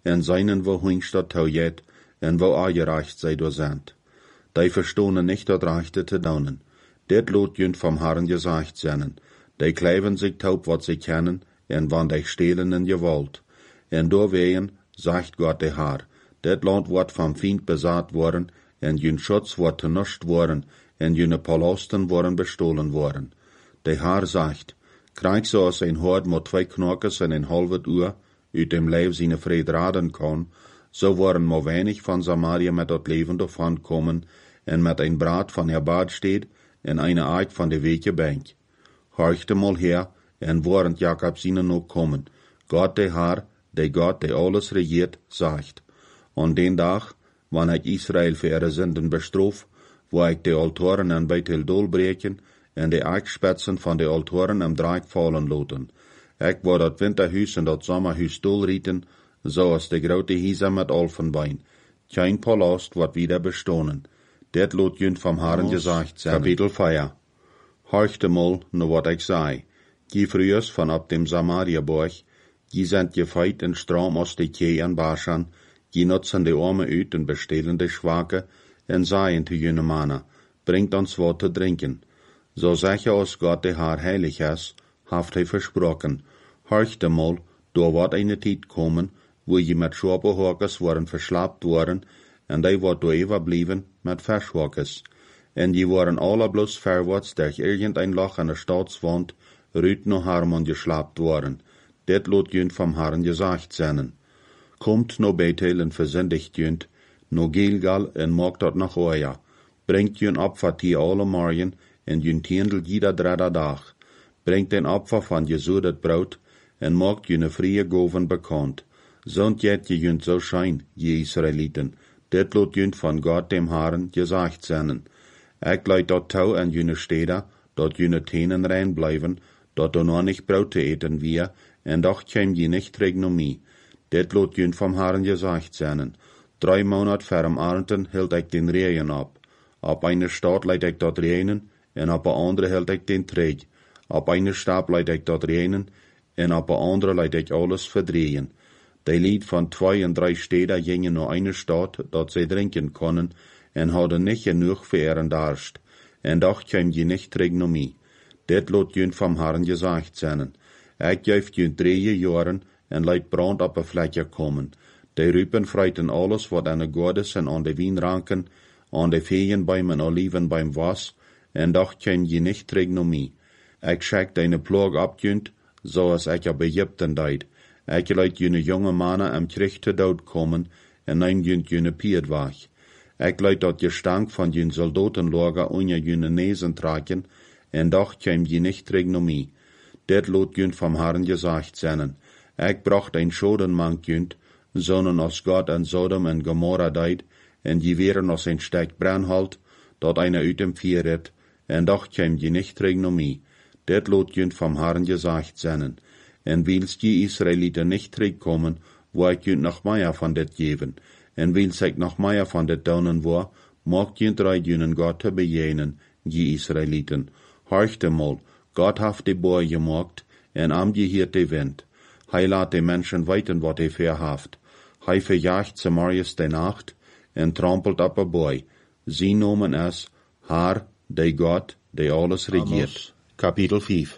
en seinen wo hingstat tau jet, en wo aangereicht sei door zand. Die verstonen nicht dat rechte te daunen. Dit lot junt vom Herrn gesagt sennen. Die kleiven sich taub wat sie kennen, en wann die stehlen in gewollt. En doorwegen, sagt Gott de Haar, dit land wordt vom Feind besaat worden, en jun Schutz wordt tenuscht worden, en june Palasten worden bestohlen worden. De Haar sagt, krijg zoals een hoort met twee knokkers en een halve uur uit dem Leib seine vrede raden kan, so worden maar weinig van Samaria met dat leven davon kommen, en met een braad van haar bad steht, en eine Eik van de weeke bank. Horchte mal her, en warend Jakob seine nog kommen. Gott de Haar, de Gott, de alles regiert, sagt. An den Tag, wann ik Israel für ihre Sünden bestraf, wo ik de Altoren en Beitel dol breken, en de Eichspätzen van de Altoren am Dreieck fallen loten. Ik wou dat winterhuis en dat sommerhuis dol rieten, zoals de grote Hisa met Alfenbein. Kein Palast wordt wieder bestonen. Dit lot junt vom Herrn gesagt zijn. Kapitel vier. Horchte mal, no wat ik zei. Die frühers van ab dem Samaria-Borg, die sind gefeit in Strom aus de Kee en Baschan, die nutzen de Arme uit en bestelen de Schwache, en seien te jene Mana, bringt ons wat te drinken. So sicher als Gott de Haar heilig is, haft hij versprochen. Horchte mal, door wat eine tijd komen, wo je met Schwaberhorkes worden verslapt worden, en die wordt door Eva blieben met Verschhorkes. En die waren alle bloß verwärts durch irgendein Loch an der Staatswand, rüt no Harmon geschlapt worden. Dit lot jünt vom Herrn gesagt seinen. Kommt no Bethel en versendigt jünt, no Gilgal en mag dort nach Oja. Bringt jünt Opfer die alle Morgen, en jünt tiendel jeder dritter Dag. Bringt den Opfer van gesudet Brot, en maakt jüne frie Goven bekannt. Zond jet je jünt so schein, je Israeliten. Dit lot jünt van Gott dem Herrn gesagt seinen. Ik leid dat touw en jüne steder, dat jüne tenen rein blijven, dat er nog nicht Brot te eten wir, en doch käm je nicht Regnomie. Dit lot jünt vom Herrn gesagt seinen. Drei Monat vorm Ernten hield ik den Regen ab. Op eine Stadt leid ik dat Regen, en op een andere hield ik den Träg. Op eine Stab leid ik dat Regen, en op een andere leid ik alles verdrehen. Die Lied van twee en drei Städter gingen nur eine Stadt, dat sie trinken konnen, en hadden nicht genug für ihren Darst. En doch käm je nicht Regnomie. Dit lot jünt vom Herrn gesagt seinen. Ik geeft jünt drei Jahren, en leid brand op een vlekje komen. Die Rüpen freiten alles, wat an de Godes en an de Wienranken, an de Feenbäumen en Olivenbäum was, en doch käm je nicht Regnomie. Ik schek deine Plog abjünt, zoals ik op Egypten deed. Ik leid jene jonge mannen am Krieg te dood komen, en neem jünt jene Pied wach. Ik leid dat je stank van jene Soldatenlager onder jene Nesen tragen, en doch käm je nicht Regnomie. Dit lot jünt vom Herrn gesagt seinen. Ik bracht ein Schodenmank jünt, zonen als Gott en Sodom en Gomorra deid, en die wären als ein Steck Brennhalt, dat eine uit dem Vieret, en doch käm je nicht Regnomie. Dit lot jünt vom Herrn gesagt seinen. En wils die Israeliten nicht terugkommen, wo ik jünt noch mehr von dit geben. En wils ik noch mehr von dit daunen wo, mag jünt drei jünen Gott te bejenen, die Israeliten. Horchte mal, Gott haft de Boer gemaakt, en am die hier de Wind. Hij laat de Menschen weten wat hij verhaft. Hij verjaagt Samarias de Nacht, en trampelt op een boy. Sie nomen es, Haar, de God, de alles regiert. Amos. Kapitel vijf.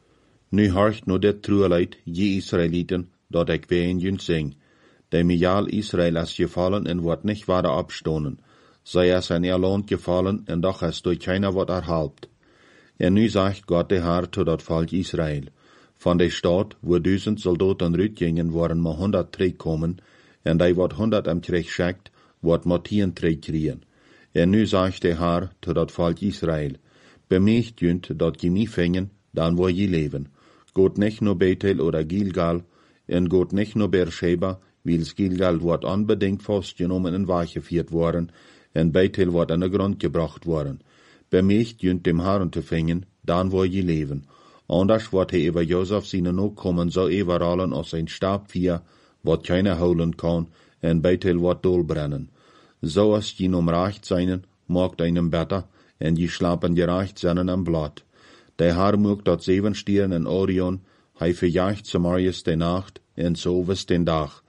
Nu horcht no dit trueleid, je Israeliten, dat ik ween jünt zing. De mijal Israel is gefallen en wordt nicht wade abstonen. Zij is in ihr Land gefallen en doch is durch keiner wat erhalbt. En nu sagt Gott de Haar to dat Volk Israel. Van de stad, wo duizend Soldaten rütgingen, waren maar honderd terugkomen, en die wat honderd am Krieg schickt, wat maar tien terugkriegen. En nu sagt de Haar to dat Volk Israel. Bemecht jünt dat je mij vingen, dan wo je leven. Geht nicht nur Bethel oder Gilgal, en geht nicht nur Beersheba, wils Gilgal wordt unbedingt vastgenommen en weggevierd worden, en Bethel wordt aan de grond gebracht worden. Bemecht jünt dem Herrn te vingen, dan wo je leven. Anders wordt hij über Josef zijn ook komen, zo overallen als een Stabvier, wat keiner holen kan, en Bethel wordt dolbrennen. Zo als je omreicht zijn, maakt einem better, en je slapen gereicht zijn am Blatt. De Haar mocht dat zeven stieren en Orion, hij verjaagt Samarias de Nacht, en so was den Dag.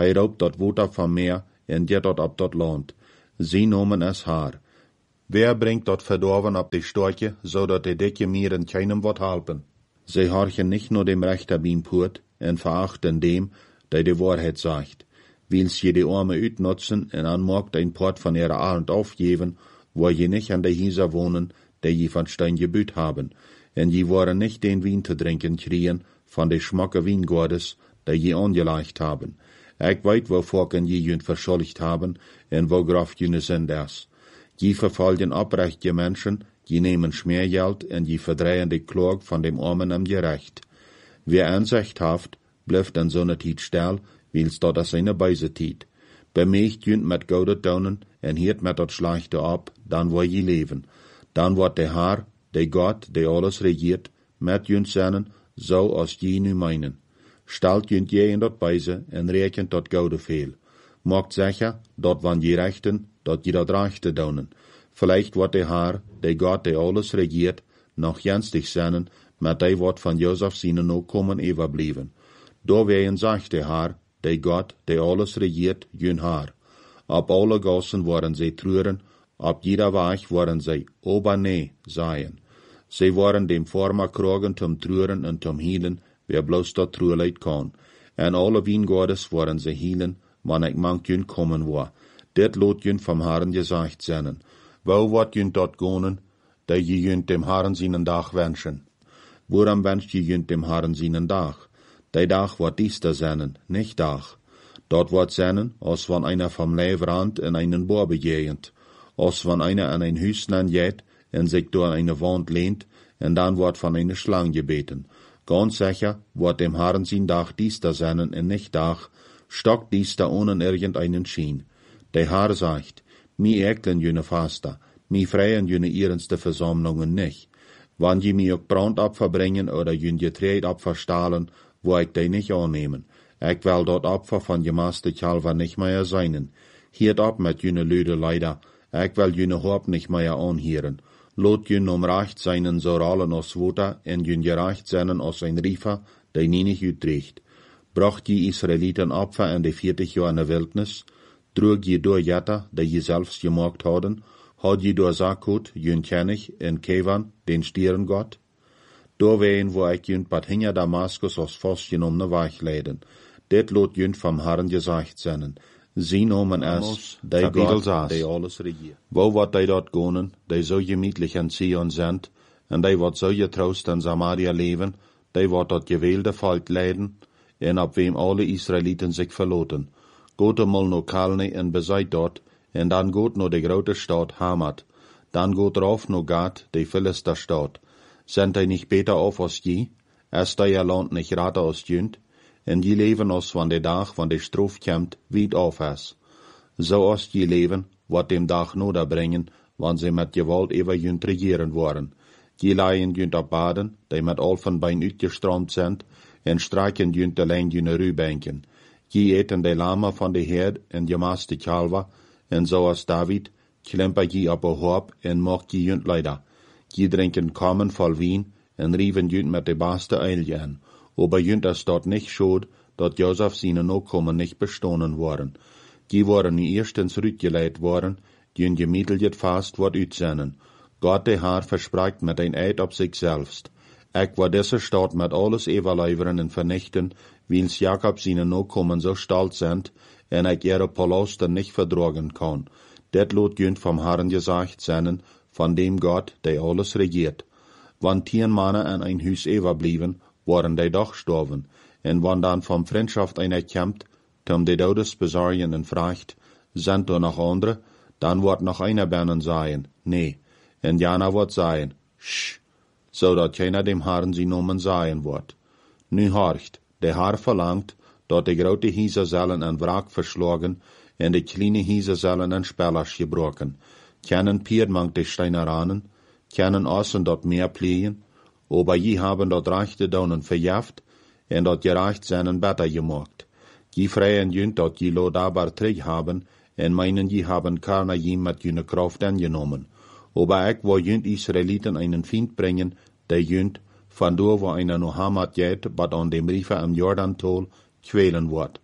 Hij raubt dat water van meer en jet dat op dat land. Sie nomen es haar. Wer bringt dat verdorven op de stortje, zodat de dikke mieren keinem wat helpen? Zij horchen nicht nur dem Rechter beim Purt en verachten dem, der die Wahrheit sagt. Wils je die Arme uitnutzen en anmogt ein Port von ihrer Arend aufgeben, wo je nicht an der Hieser wohnen, der je von Stein gebüht haben, en je waren nicht den Wein zu trinken kriegen von de schmacke Weingordes, der je angeleicht haben. Ich weet wo Volken je jünt verschuldigt haben, en wo graf jüne sind das. Je verfolgen oprechte Menschen, je nehmen Schmeergeld en je verdrehen de Klog von dem Armen am Gerecht. Wer Ansicht haft, bleibt an so ne Tiet still, wils dat as eine Beise tiet. Bemeegt jünt met goude daunen en hiert met dat Schlechte ab, dan wo je leven. Dan wordt de Haar, de Gott, de alles regiert, met jünt sennen, so als je nu meinen. Stelt jünt je in dat Beise en rekent dat goude veel. Mogt zeggen, dat wann je rechten, dat je dat rechte daunen. Vielleicht wordt de Haar, de Gott, de alles regiert, noch jenstig sennen, met de wordt van Josef zijn no komen overbleven. Door ween zegt de Haar, de Gott, de alles regiert, jün Haar. Op alle gassen worden zij treuren, op jeder Weg worden zij ober nee seien. Zij worden dem Former krogen zum treuren en zum hielen, wer bloß dat trueleid kan. En alle Wiengordes worden zij hielen, wann ik mank jün kommen war. Dit lot jün vom Herren gesagt sennen. Wo wordt jün dort gonen, da je jün dem Herren seinen Dag wünschen? Woran wünscht je jün dem Herren seinen Dag? Die Dag wordt diester sennen, nicht Dag. Dort wordt sennen, als wann einer vom Leivrand in einen Bohr begehend, als wann einer an ein Hüsnen jet en sich door eine Wand lehnt, en dan wordt van eine Schlang gebeten. Ganz sicher wordt dem Herren sein Dag diester sennen en nicht Dag, stock diester ohne irgendeinen Schien. Der Herr sagt, mi eklen jüne Faster, mi freien jüne ihrenste Versammlungen nicht. Wann je mi ook Brandopfer bringen oder jün Getreidopfer stahlen, wo ich die nicht annehmen. Ich will dort Opfer von gemaste Kalver nicht mehr seinen. Hiert ab mit jüne Lüde leider, ich will jüne Haupt nicht mehr anhieren. Lot jün um recht seinen so rallen aus Wutter en jün gerecht seinen aus ein Riefer, der nie nicht utrecht. Bracht die Israeliten Opfer in de vierzig Jahr in der Wildnis, trug je door Jetta, der je selbst gemacht hadden, had je door Sakut, jün Kennig, en Kevan, den Stierengott. Door ween wo ik jünt bat hinger Damaskus aus vastgenommene Weg leiden. Dit lot jünt vom Herren gesagt sennen. Sie nomen es, die Gott, die alles regiert. Wo wat die dort gonen, die so gemütlich in Zion sind, en die wat so getrost in Samaria leben, die wat dort gewählte Volk leiden, en ab wem alle Israeliten sich verloten. Geht einmal no Kalne en beseit dort, en dan geht no de grote Stadt Hamat. Dan geht rauf no Gad, de Philisterstadt. Sind die nicht beter auf als je? Ist ihr Land nicht rater als jünt? En je leven als van de dag van de stroof komt, weit auf is. So als je leven, wat dem Dag noder brengen, wann sie met Gewalt ever jünt regieren worden. Je leien jünt op baden, die met al van bein uitgestroomd sind, en streiken jünt alleen jüne Rübenken. Je eten de lama van de herd en je maaste kalver, en so als David, klemper je op een hoop en mocht je jünt leider. Je drinken kammen vol wien, en rieven jünt met de beste eilje an. Aber jünt es dort nicht schuld, dat Josef seine Nachkommen nicht bestohlen worden. Die waren nu erstens rütgeleit worden, jünt gemiedeljet fast wat uitsennen. Gott der Herr verspricht mit ein Eid op sich selbst. Ich war diese Stadt mit alles überleiveren und vernichten, wils Jakob seine Nachkommen so stolz sind, en ich ihre Palaste nicht verdrogen kann. Det lot jünt vom Herrn gesagt sennen, von dem Gott, der alles regiert. Wann tien Männer an ein Hüs überblieben, waren die doch gestorben, en wann dann vom Freundschaft einer kämpft, um die Todes besorgen und fragt, sind da noch andere, dann wird noch einer bennen sein, nee, en Jana wird sein, sch, so dat keiner dem Herrn sie nomen sein wird. Nu horcht, der Herr verlangt, dat die grote Hieser sollen an Wrack verschlagen, en die kleine Hieser sollen an Spellers gebrochen. Kennen Piedmank die Steineranen, kennen außen dort mehr pflegen, aber je haben dort rechte Daunen verjaft, en dort gerecht seinen Better gemacht. Je freien jünt dort je lo dabar trig haben, en meinen je haben keiner je mit jüne Kraft angenommen. Aber ich wo jünt Israeliten einen Find bringen, der jünt, von do wo einer no Hamat jet, bat an dem Riefer am Jordan-Tol, quälen wird.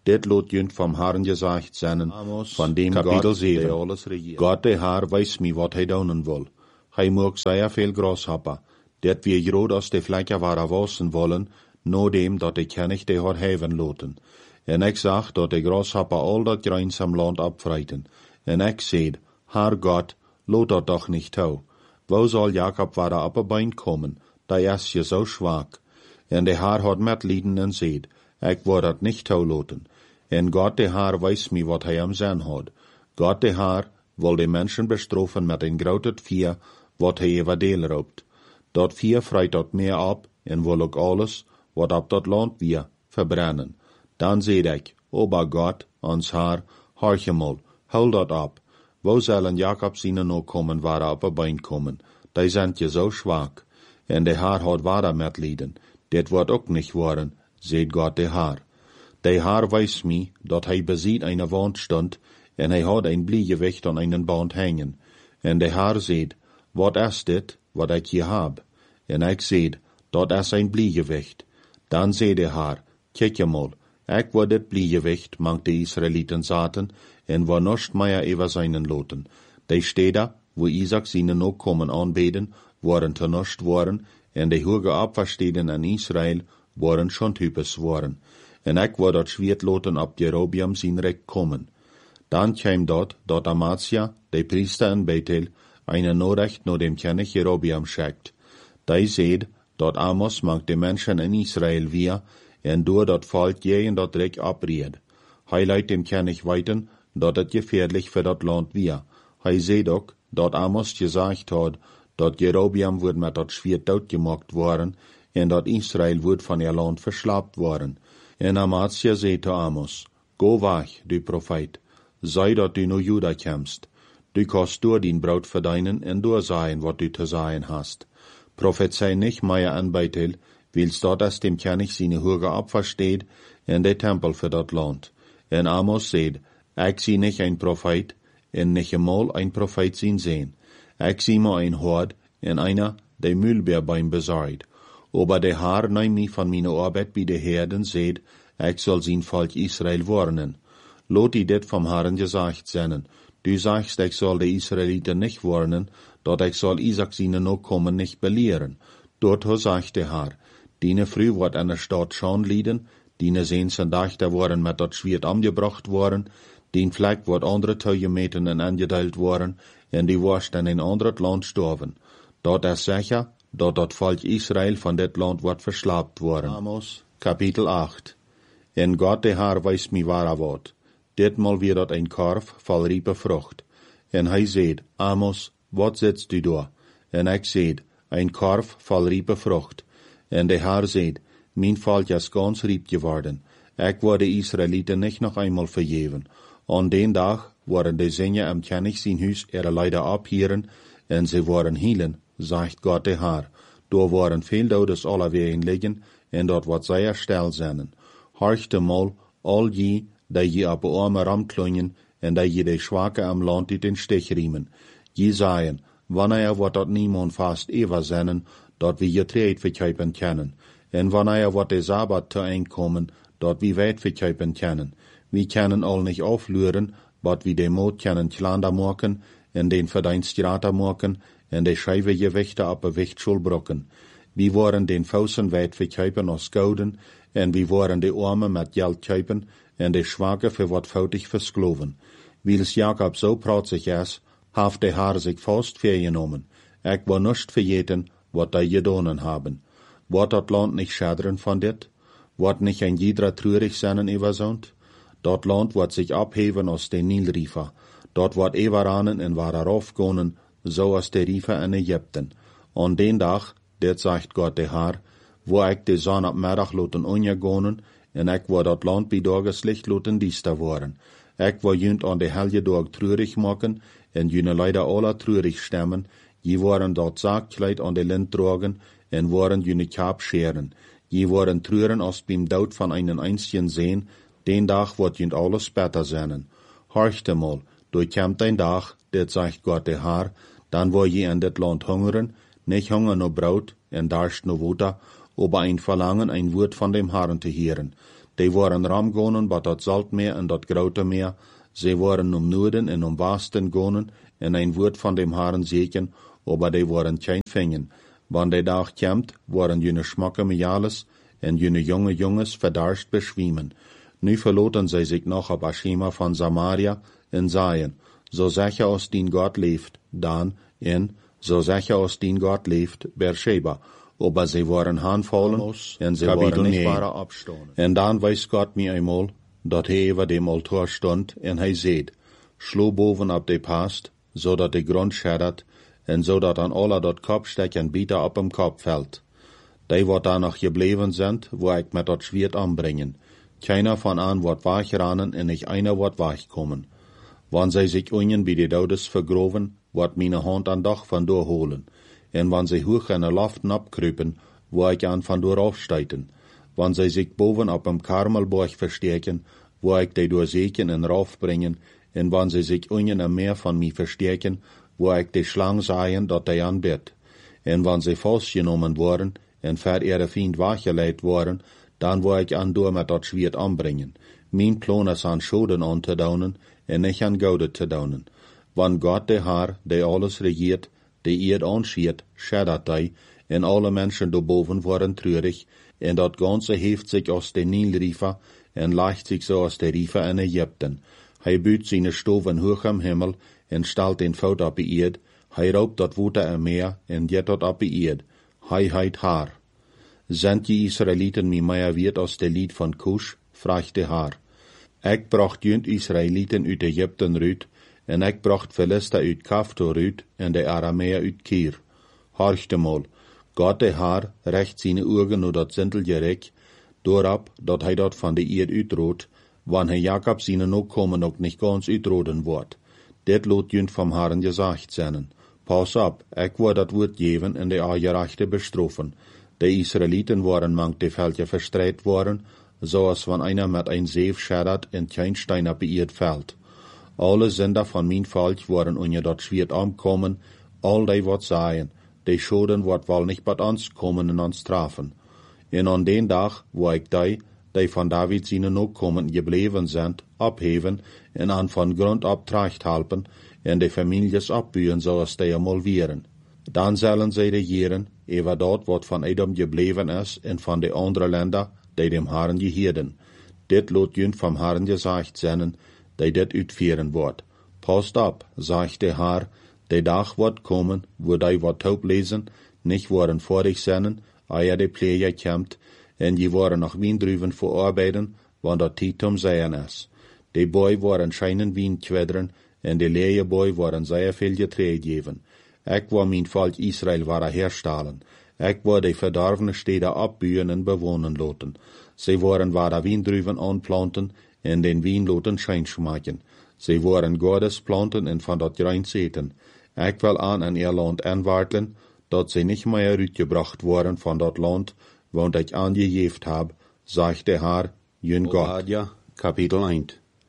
Det lot jünt vom Herrn gesagt seinen, von dem Kapitel Gott, sieben. der alles regiert. Gott, der Herr, weiß mi, wat hij doen will. Hij mag sehr viel Grasshopper, det wir grod aus de Flecker war wassen wollen, no dem, dat de kennig de hat heven loten. En ik zag, dat de Grasshopper al dat Greins am Land abfreiten. En ik zeid, Herr Gott, lot dat doch nicht tau. Wo soll Jakob war op een bein kommen, da is je so schwach. En de Herr hat metlieden en zeid, ik word dat nicht tau loten. En Gott de Herr weiß mi, wat hij am zijn had. Gott de Herr wil de mensen bestrofen met een groot vier, wat hij over deel roopt. Dat vier freit dat meer op, en wil ook alles, wat op dat land weer, verbrennen. Dan zeid ik, Oba Gott, ons Herr, horch mal, hou dat op. Wo zullen Jakob zijn no komen, waar op een bein komen? Die zijn je zo schwach. En de Herr had waar met lieden. Dit wordt ook niet worden, zeid Gott de Herr. De Herr weiß mi, dat hij beziet eine wand stond, en hij had een bliegewicht aan einen band hangen. En de Herr zeid, wat is dit, wat ik hier heb? En ik zeid, dat is een bliegewicht. Dan zei de Herr, kijk je mal, ik word dit bliegewicht, mank de Israëlieten zaten, en war nost meer over seinen loten. De steden, wo Isaac zijne ook komen aanbeden, waren te nost worden, en de hoge opversteden in Israël waren schon types worden. En ik word dat schwiert loten op Jerobiam zijn rek komen. Dan kwam dat, dat Amatia, de priester in Bethel, eine Nachricht no dem König Jerobiam schickt. Die seht, dat Amos mag de Menschen in Israël weer, en door dat Volk jeden dat Recht abried. Hij leidt dem König weiten, dat het gefährlich für dat Land weer. Hij seht ook, dat Amos gesagt had, dat Jerobiam wordt met dat Schwert doodgemaakt worden, en dat Israël wordt van ihr Land verslapt worden. En Amatia zei te Amos, Go weg, du Prophet, sei dat du no Juda kämst. Du kannst door din Braut verdienen en doorzagen wat du te sagen hast. Prophezei nicht mehr an Bethel, wils dort as dem König seine Hürge abversteht, en de Tempel für dat Land. En Amos seht, ik zie nicht ein Prophet, en nicht einmal ein Prophet zien sehen. Ik zie maar ein Hord, en einer, de Mühlbeer beim besorgt. Aber der Herr neem mich von meiner Arbeit bei de Herden, seht, ik soll sein Volk Israel warnen. Lot die dit vom Herrn gesagt sennen. Du sagst, ich soll die Israeliten nicht warnen, dort ich soll Isaac seine Nachkommen nicht belehren. Dort sagt der Herr, diene früh wird an der Stadt schon lieden, diene sehnsen Dach, da waren mit dat Schwert angebracht worden, den Fleck wird andere Teugemeten en angeteilt worden, en die warst in ein anderes Land storven. Dort ist sicher, dort dat Volk Israel von dat Land wird verslapt worden. Amos, Kapitel acht. En Gott der Herr weiß mi wahrer Wort. Ditmal wird dat ein Korf voll riepe Frucht. En hij zeid, Amos, wat sitzt du da? En ik zeid, ein Korf voll riepe Frucht. En de Herr zeid, mein Volk is ganz riep geworden. Ik werde Israeliten nicht noch einmal vergeven. An den Tag waren de Sinne am König sein Hus ihre Leider abhieren, en sie waren hielen, sagt Gott der Herr. Da waren viel Todes allerwegen liegen, en dort wat sehr still zijn. Horchte mal, all je, die je op de arme ramklungen, en die je de Schwache am Land in den Stich riemen. Je sagen, wanneer wordt dat niemand vast ever zijn, dat we je treed verkuipen kennen. En wanneer wordt de Sabbat te einkomen, dat we weit verkuipen kennen. We kennen al niet afluren, wat we de moed kennen klander maken, en den verdienst grater maken, en de scheive gewichte op een wichtschul brokken. We worden den Fausen weit verkuipen als gouden, en we worden de armen met geld kuipen, en de Schwache für wat foutig verskloven. Wils Jakob so pratzig is, haft de Herr sich fast vergenommen. Ik war nicht vergeten, wat die gedonen haben. Wordt dat Land nicht schadren von dit? Wordt nicht ein jeder trürig seinen übersont? Dat Land wordt sich abheben aus den Nilriefer. Dort wordt Everanen en wahrer aufgonen, so als der Riefer in Ägypten. An den Tag, dit sagt Gott der Herr, wo ik de Sonne ab Mittag loten onjegonen, en ik word dat land bij dageslicht loten diester worden. Ik word junt aan de helge dag treurig maken, en june leider alle treurig stemmen, je worden dat zaakkleid aan de lint dragen, en worden june kaap scheren. Je worden treuren als beim dood van einen einzigen sehen, den dag wordt junt alles beter zijn. Horchte mal, durch kämmt ein Dag, dit sagt Gott der Herr, dann wo je in dit land hungeren, nicht hunger no Brot, en darst no Water, aber ein Verlangen, ein Wort von dem Herrn zu hören. Die waren ramgonen bij dat Saltmeer en dat grote meer. Ze waren om Noorden en om Westen gonen en een woord van dem Herren zeken, aber die waren geen vingen. Wann die dag komt, waren jene schmakke met alles en jene jonge jongens verdarscht beschwiemen. Nu verloten zij zich nog op Ashima van Samaria en zeiden, zo zeker als dien God leeft, dan, en, zo zeker als dien God leeft, Beersheba. Aber sie waren aanvallen en ze waren niet waren opstonen. En dan wees God mij eenmaal, dat hij over dem altaar stond en hij zeid, slo boven op de past, zodat de grond scheddert, en zodat aan alle dat kopstekken bieter op hem kop valt. Die wat daar nog gebleven zijn, wo ik met dat zwierd aanbrengen. Keiner van aan wordt weggerannen en niet einer wordt wegkomen. Wann zij zich unien bij de doodes vergroven, wordt mijn hand aan dag van doorholen. En wann zij hoog in de laften opkruipen, wo ik aan van door afstuiten. Wann zij zich boven op een Karmelborg versteken, wo ik die doorzeken en rauf brengen, en wann zij zich unien en meer van mij versteken, wo ik de slang zaaien dat hij aanbidt. En wann zij vastgenomen worden, en ver ihre Feind weggeleid worden, dan wo ik aan door met dat zwierd aanbrengen. Mijn plan is aan schoden aan te dounen, en niet aan gouden te dounen. Wann God de Heer, die alles regiert, die eerd aanschiert, scheddert hij, en alle mensen daarboven worden treurig, en dat ganze heeft zich als de Nilriefer, en leicht zich zo als de Riefer in Egypten. Hij buurt zijn stoven hoog am Himmel, en stelt den voet op de eerd, hij roopt dat water en meer, en jet dat op de eerd. Hij heit haar. Zijn die Israëlieten mij meer weet als de lied van Kush, vraagt de Haar. Ik bracht junt Israëlieten uit Egypten uit, en ik bracht Philister uit Kaftor uit, en de Arameer uit Kier. Horchte mal, God de Haar recht zijn ogen naar dat zintelje rek, doorop dat hij dat van de eerd uitroot, wanneer Jacob zijn ook komen ook niet ganz uitroden wordt. Dit lot junt vom Herren gezegd zijn. Pas op, ik word dat woord geven en de aangerechte bestroffen. De Israëlieten waren mank de veldje verstrijd worden, zoals van einer met een zeef scheddert en geen stein op de eerd valt. Alle zinder van mijn volk waren onder dat zwierd aankomen, al die wat zeien, de schoden wordt wel niet bij ons komen en ons strafen. En aan den dag, wo ik die, die van David zijn ook komen gebleven zijn, opheven en aan van grond op tracht helpen en de families opbuien zoals die eenmaal wieren. Dan zullen zij regeren, over dat wat van Edom gebleven is en van de andere landen, die dem Herren gehieden. Dit lot junt vom Herren gezegd zijn, die dit uitvieren wordt. Past op, zegt de Heer, de dag wordt komen, wo die wat taub lezen, nicht worden vorig zijn, eer de pleger komt, en je worden nog wiendruven verarbeiden, want dat tijd om zijn is. De boy worden schijnen wiendkwedren, en de leie boy worden zeer veel getree geven. Ik wil mijn volk Israël waren herstellen. Ik wil de verdorvene steden opbuien en bewonen laten. Ze worden waren wiendruven aanplanten en den wien laten schijn maken. Ze worden Gottes planten en van dat rein zeten. Ik wil aan in ihr land aanwartelen, dat ze niet meer uitgebracht worden van dat land, want ik aangegeven heb, zegt de Heer, jun God. Obadja, kapitel één.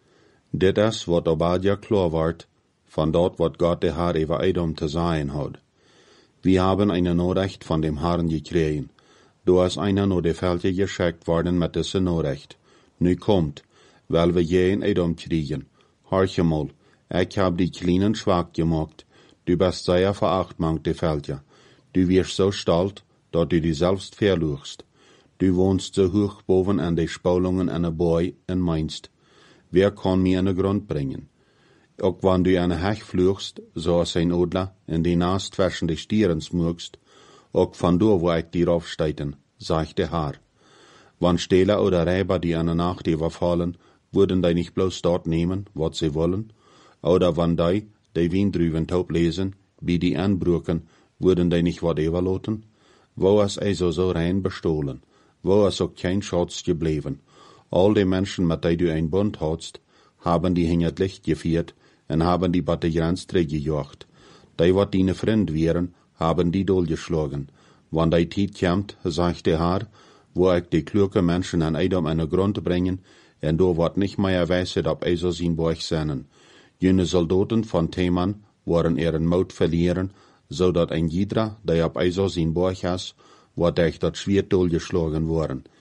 Dit is wat Obadja klar wordt, van dat wat God de Heer over Edom te zeggen had. Wir haben eine Nachricht von dem Herrn gekregen. Du hast einer nur de Veldje geschickt worden mit dieser Nachricht. Nu kommt, weil wir je in Edom kriegen. Horche mal, ich hab die Kleinen schwach gemacht. Du bist sehr verachtmann, de Veldje. Du wirst so stolz, dat du dich selbst verluchst. Du wohnst so hoch boven an de Spalungen an de Boy en meinst, wer kann mir an de Grund bringen? Ook wann du an de Hech vluchst, zoals ein Odler, en die naast zwischen de Stieren smugst, ook van door wo ik dir aufsteiten, sagt de Heer. Wann Stehler oder Räuber die an de Nacht überfallen, würden die nicht bloß dort nehmen, wat sie wollen? Oder wann die, die Wiendrüven taub lesen, wie die anbrücken, würden die nicht wat überloten? Wo ist also so rein bestohlen? Wo ist auch kein Schatz gebleven? All die Menschen, mit die du ein Bund hast, haben die hinter Licht geführt und haben die bei der Grenze gejocht. Die, wat deine Freund wären, haben die dohlgeschlagen. Wann die Zeit kommt, sagt der Herr, wo ich die kluge Menschen an Edom an den Grund bringen, und do wird nicht mehr weiset, ob also sein Bauch seinen. Jene Soldaten von Teman waren ihren Mut verlieren, so dat ein jeder, der ob also sein Bauch has, wird durch dat Schwert dohlgeschlagen worden.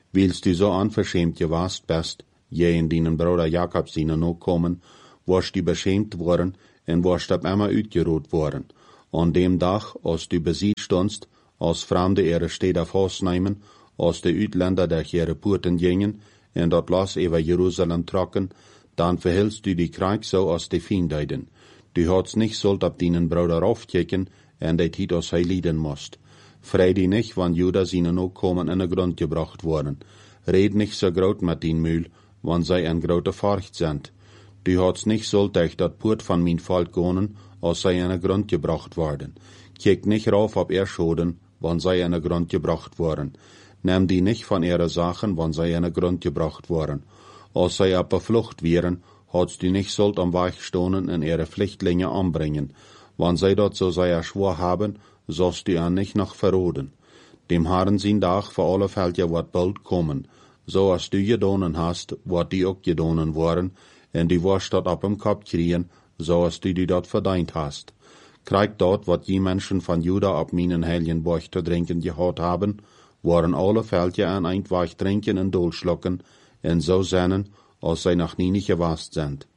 Weilst du so unverschämt gewast bist, je in deinen Bruder Jakob seine noch kommen, warst du beschämt worden en warst ab immer uitgeroet worden. An dem Tag, als du besiegt stondst, als Fremde ihre Städte vastnemen, als de Uitländer durch ihre Poorten gingen, en dat Las über Jerusalem trocken, dann verhältst du die Krieg so als die Fiendeiden. Du hadst nicht sollt ab deinen Bruder aufkicken, en de Tiet als hij lieden moest. Frei die nicht, wann Juda seine noch kommen in den Grund gebracht worden. Red nicht so groot mit den Mühl, wann zij een grote Furcht sind. Du hadst nicht sollt durch dat Poort van mijn Volk gonen, als zij in den Grund gebracht worden. Kijk nicht rauf op ihr Schoden, wann zij in den Grund gebracht worden. Nimm die nicht von ihre Sachen, wann zij in den Grund gebracht worden. Als zij op de Flucht wären, hadst du nicht sollt am Weg stonen en ihre Flüchtlinge anbringen. Wann zij dat so sehr schwor haben, sollst du an nicht noch verroden. Dem Herrn sin Tag für alle Fälle wat bald kommen. So als du gedonen hast, wat die ook gedonen worden, en die warst dat op dem Kopf kriegen, so als du die dat verdient hast. Krieg dort, wat die Menschen von Juda op meinen heiligen Borch zu trinken gehad haben, waren alle Fälle an ein Weich trinken en dolschlucken, en so sennen, als zij noch nie nicht gewast sind.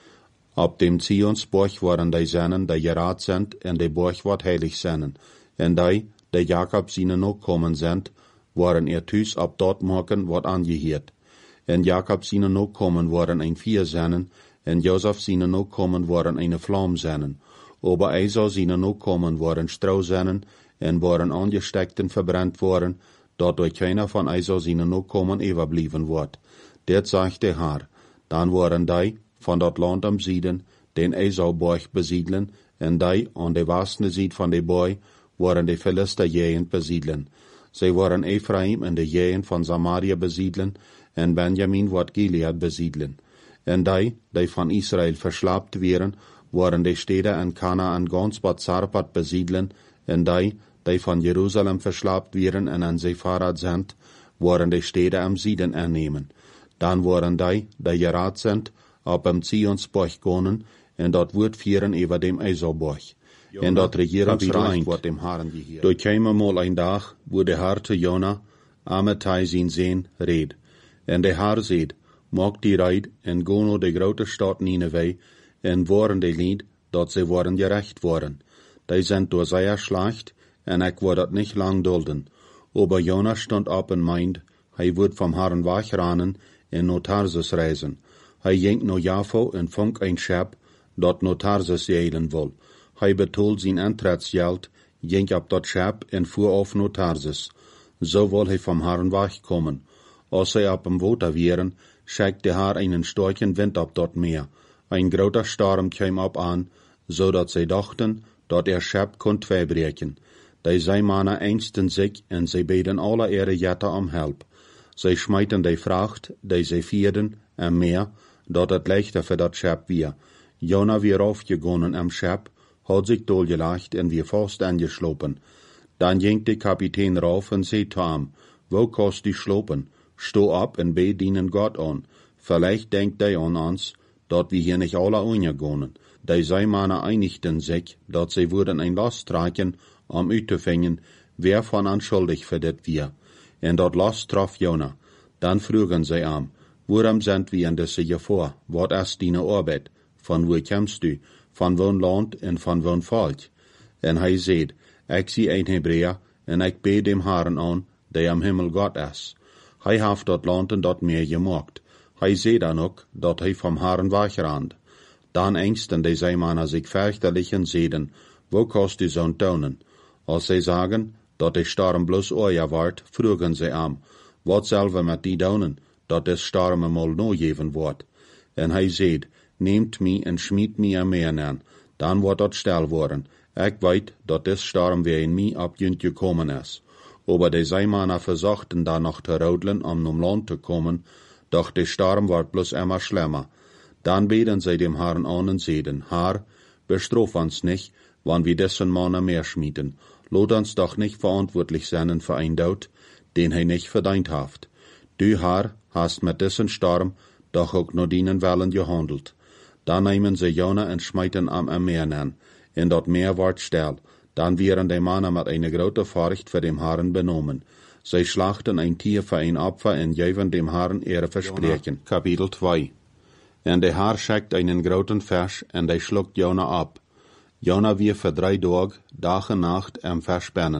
Op dem Zionsborch waren die Sennen, die geraad sind, en die Borch wat heilig sennen. En die, die Jakob seine noch kommen sind, waren ihr Thuis op dort morgen wat angeheert. En Jakob seine noch kommen waren ein vier Sennen, en Josef seine noch kommen waren eine Flamme sennen. Aber Esau seine noch kommen waren Strausennen, en waren angesteckt en verbrannt worden, dat durch keiner von Esau seine noch kommen überblieben wird. Det sagt der Herr. Dann waren die, von dat Land am Süden, den Esau-Borch besiedeln, en die, an de westende Seed van de Boy, waren de Philister Jehen besiedeln. Zij waren Ephraim en de Jehen van Samaria besiedeln, en Benjamin wat Gilead besiedeln. En die, die van Israel verslapt wären, waren de Städte en Kanaan ganz wat Zarpat besiedeln, en die, die van Jerusalem verslapt wären en an Sepharad sind, waren de Städte am Süden ernehmen. Dann waren die, die geraad sind, op am Zionsborch gonen, en dat woord vieren über dem Esauborch. En dat Regierungsreich wordt dem Herrn geheerd. Door kwam eenmaal een dag, wo de Herr te Jona, Amittai zijn zeen, red. En de Herr zeid, maak die reid, en go naar de grote stad Nineveh, en waren de lied, dat ze worden gerecht worden. Die zijn door zeer slecht, en ik word dat niet lang dulden. Aber Jona stond op en meint, hij wordt vom Herrn wegranen, en naar Tarsus reizen. Hij ging naar Jaffo en vond een schep, dat naar Tarsus zeilen wil. Hij betoelde zijn aantrettsgeld, ging op dat schep en voer af naar Tarsus. Zo wil hij vom Herrn wegkomen. Als hij op hem water wären, schickt de Herr einen starken Wind op dat Meer. Ein groter Sturm kwam op aan, zodat zij dachten, dat er schep kon tweebreken. Die zij mannen engsten zich en zij beden alle ihre Jette om help. Zij schmeiten die Vracht, die zij vierden, en meer, dat het leichter voor dat schep weer. Jona weer aufgegonnen am Schep, had zich dolgelegt en weer vast angeslopen. Dan ging de kapitein rauf en zei te hem, wo kost die slopen? Sto op en bid dienen Gott an. Vielleicht denkt die an ons, dat wir hier nicht alle untergonen. Die zij mannen einigten sich, dat sie würden ein Last tragen, um uitzufangen, wer von an schuldig für dit wir. En dat Last traf Jona. Dann frugen sie am, worum sind wir in diese Gefahr? Wat ist deine Arbeit? Von wo kommst du? Von wo'n Land en von wo'n Volk? En hij zei, ik zie een Hebreer, en ik bid dem Herrn an, die am Himmel Gott is. Hij heeft dat Land en dat Meer gemaakt. Hij zei dan ook, dat hij vom Herrn wegrand. Dan engsten die Zeemannen zich fürchterlich en zeiden, wo kost du zo'n tonen? Als zij sagen, dat de storm bloos oor wordt, vroegen zij am, wat zullen we met die doen, dat de storm eenmaal no geven wordt? En hij zei, neemt mij en schmiet mij aan meer aan, dan wordt dat stil worden. Ik weet, dat de storm weer in mij op junt gekomen is. Aber de Zeemannen versuchten dan nog te roodlen om om land te komen, doch de storm wordt bloos immer schlimmer. Dan beten zij dem Herrn an en zeiden, Herr, bestraf ons nicht, wann wir dessen Mannen mehr schmieden. Lot uns doch nicht verantwortlich sein für ein Tod, den hij nicht verdient haft. Du, Herr, hast mit dessen Storm doch auch nur dienen Wellen gehandelt. Dan nehmen sie Jona en schmeiten am Meer an, en dat Meer ward still. Dan wären die Mannen mit einer großen Furcht für dem Herrn benommen. Sie schlachten ein Tier für ein Opfer und geben dem Herrn ihre Versprechen. Jona, Kapitel zwei. Und der Herr schickt einen großen Fisch, und er schluckt Jona ab. Jona wir für drei Tage, Tag und Nacht am Verspannen.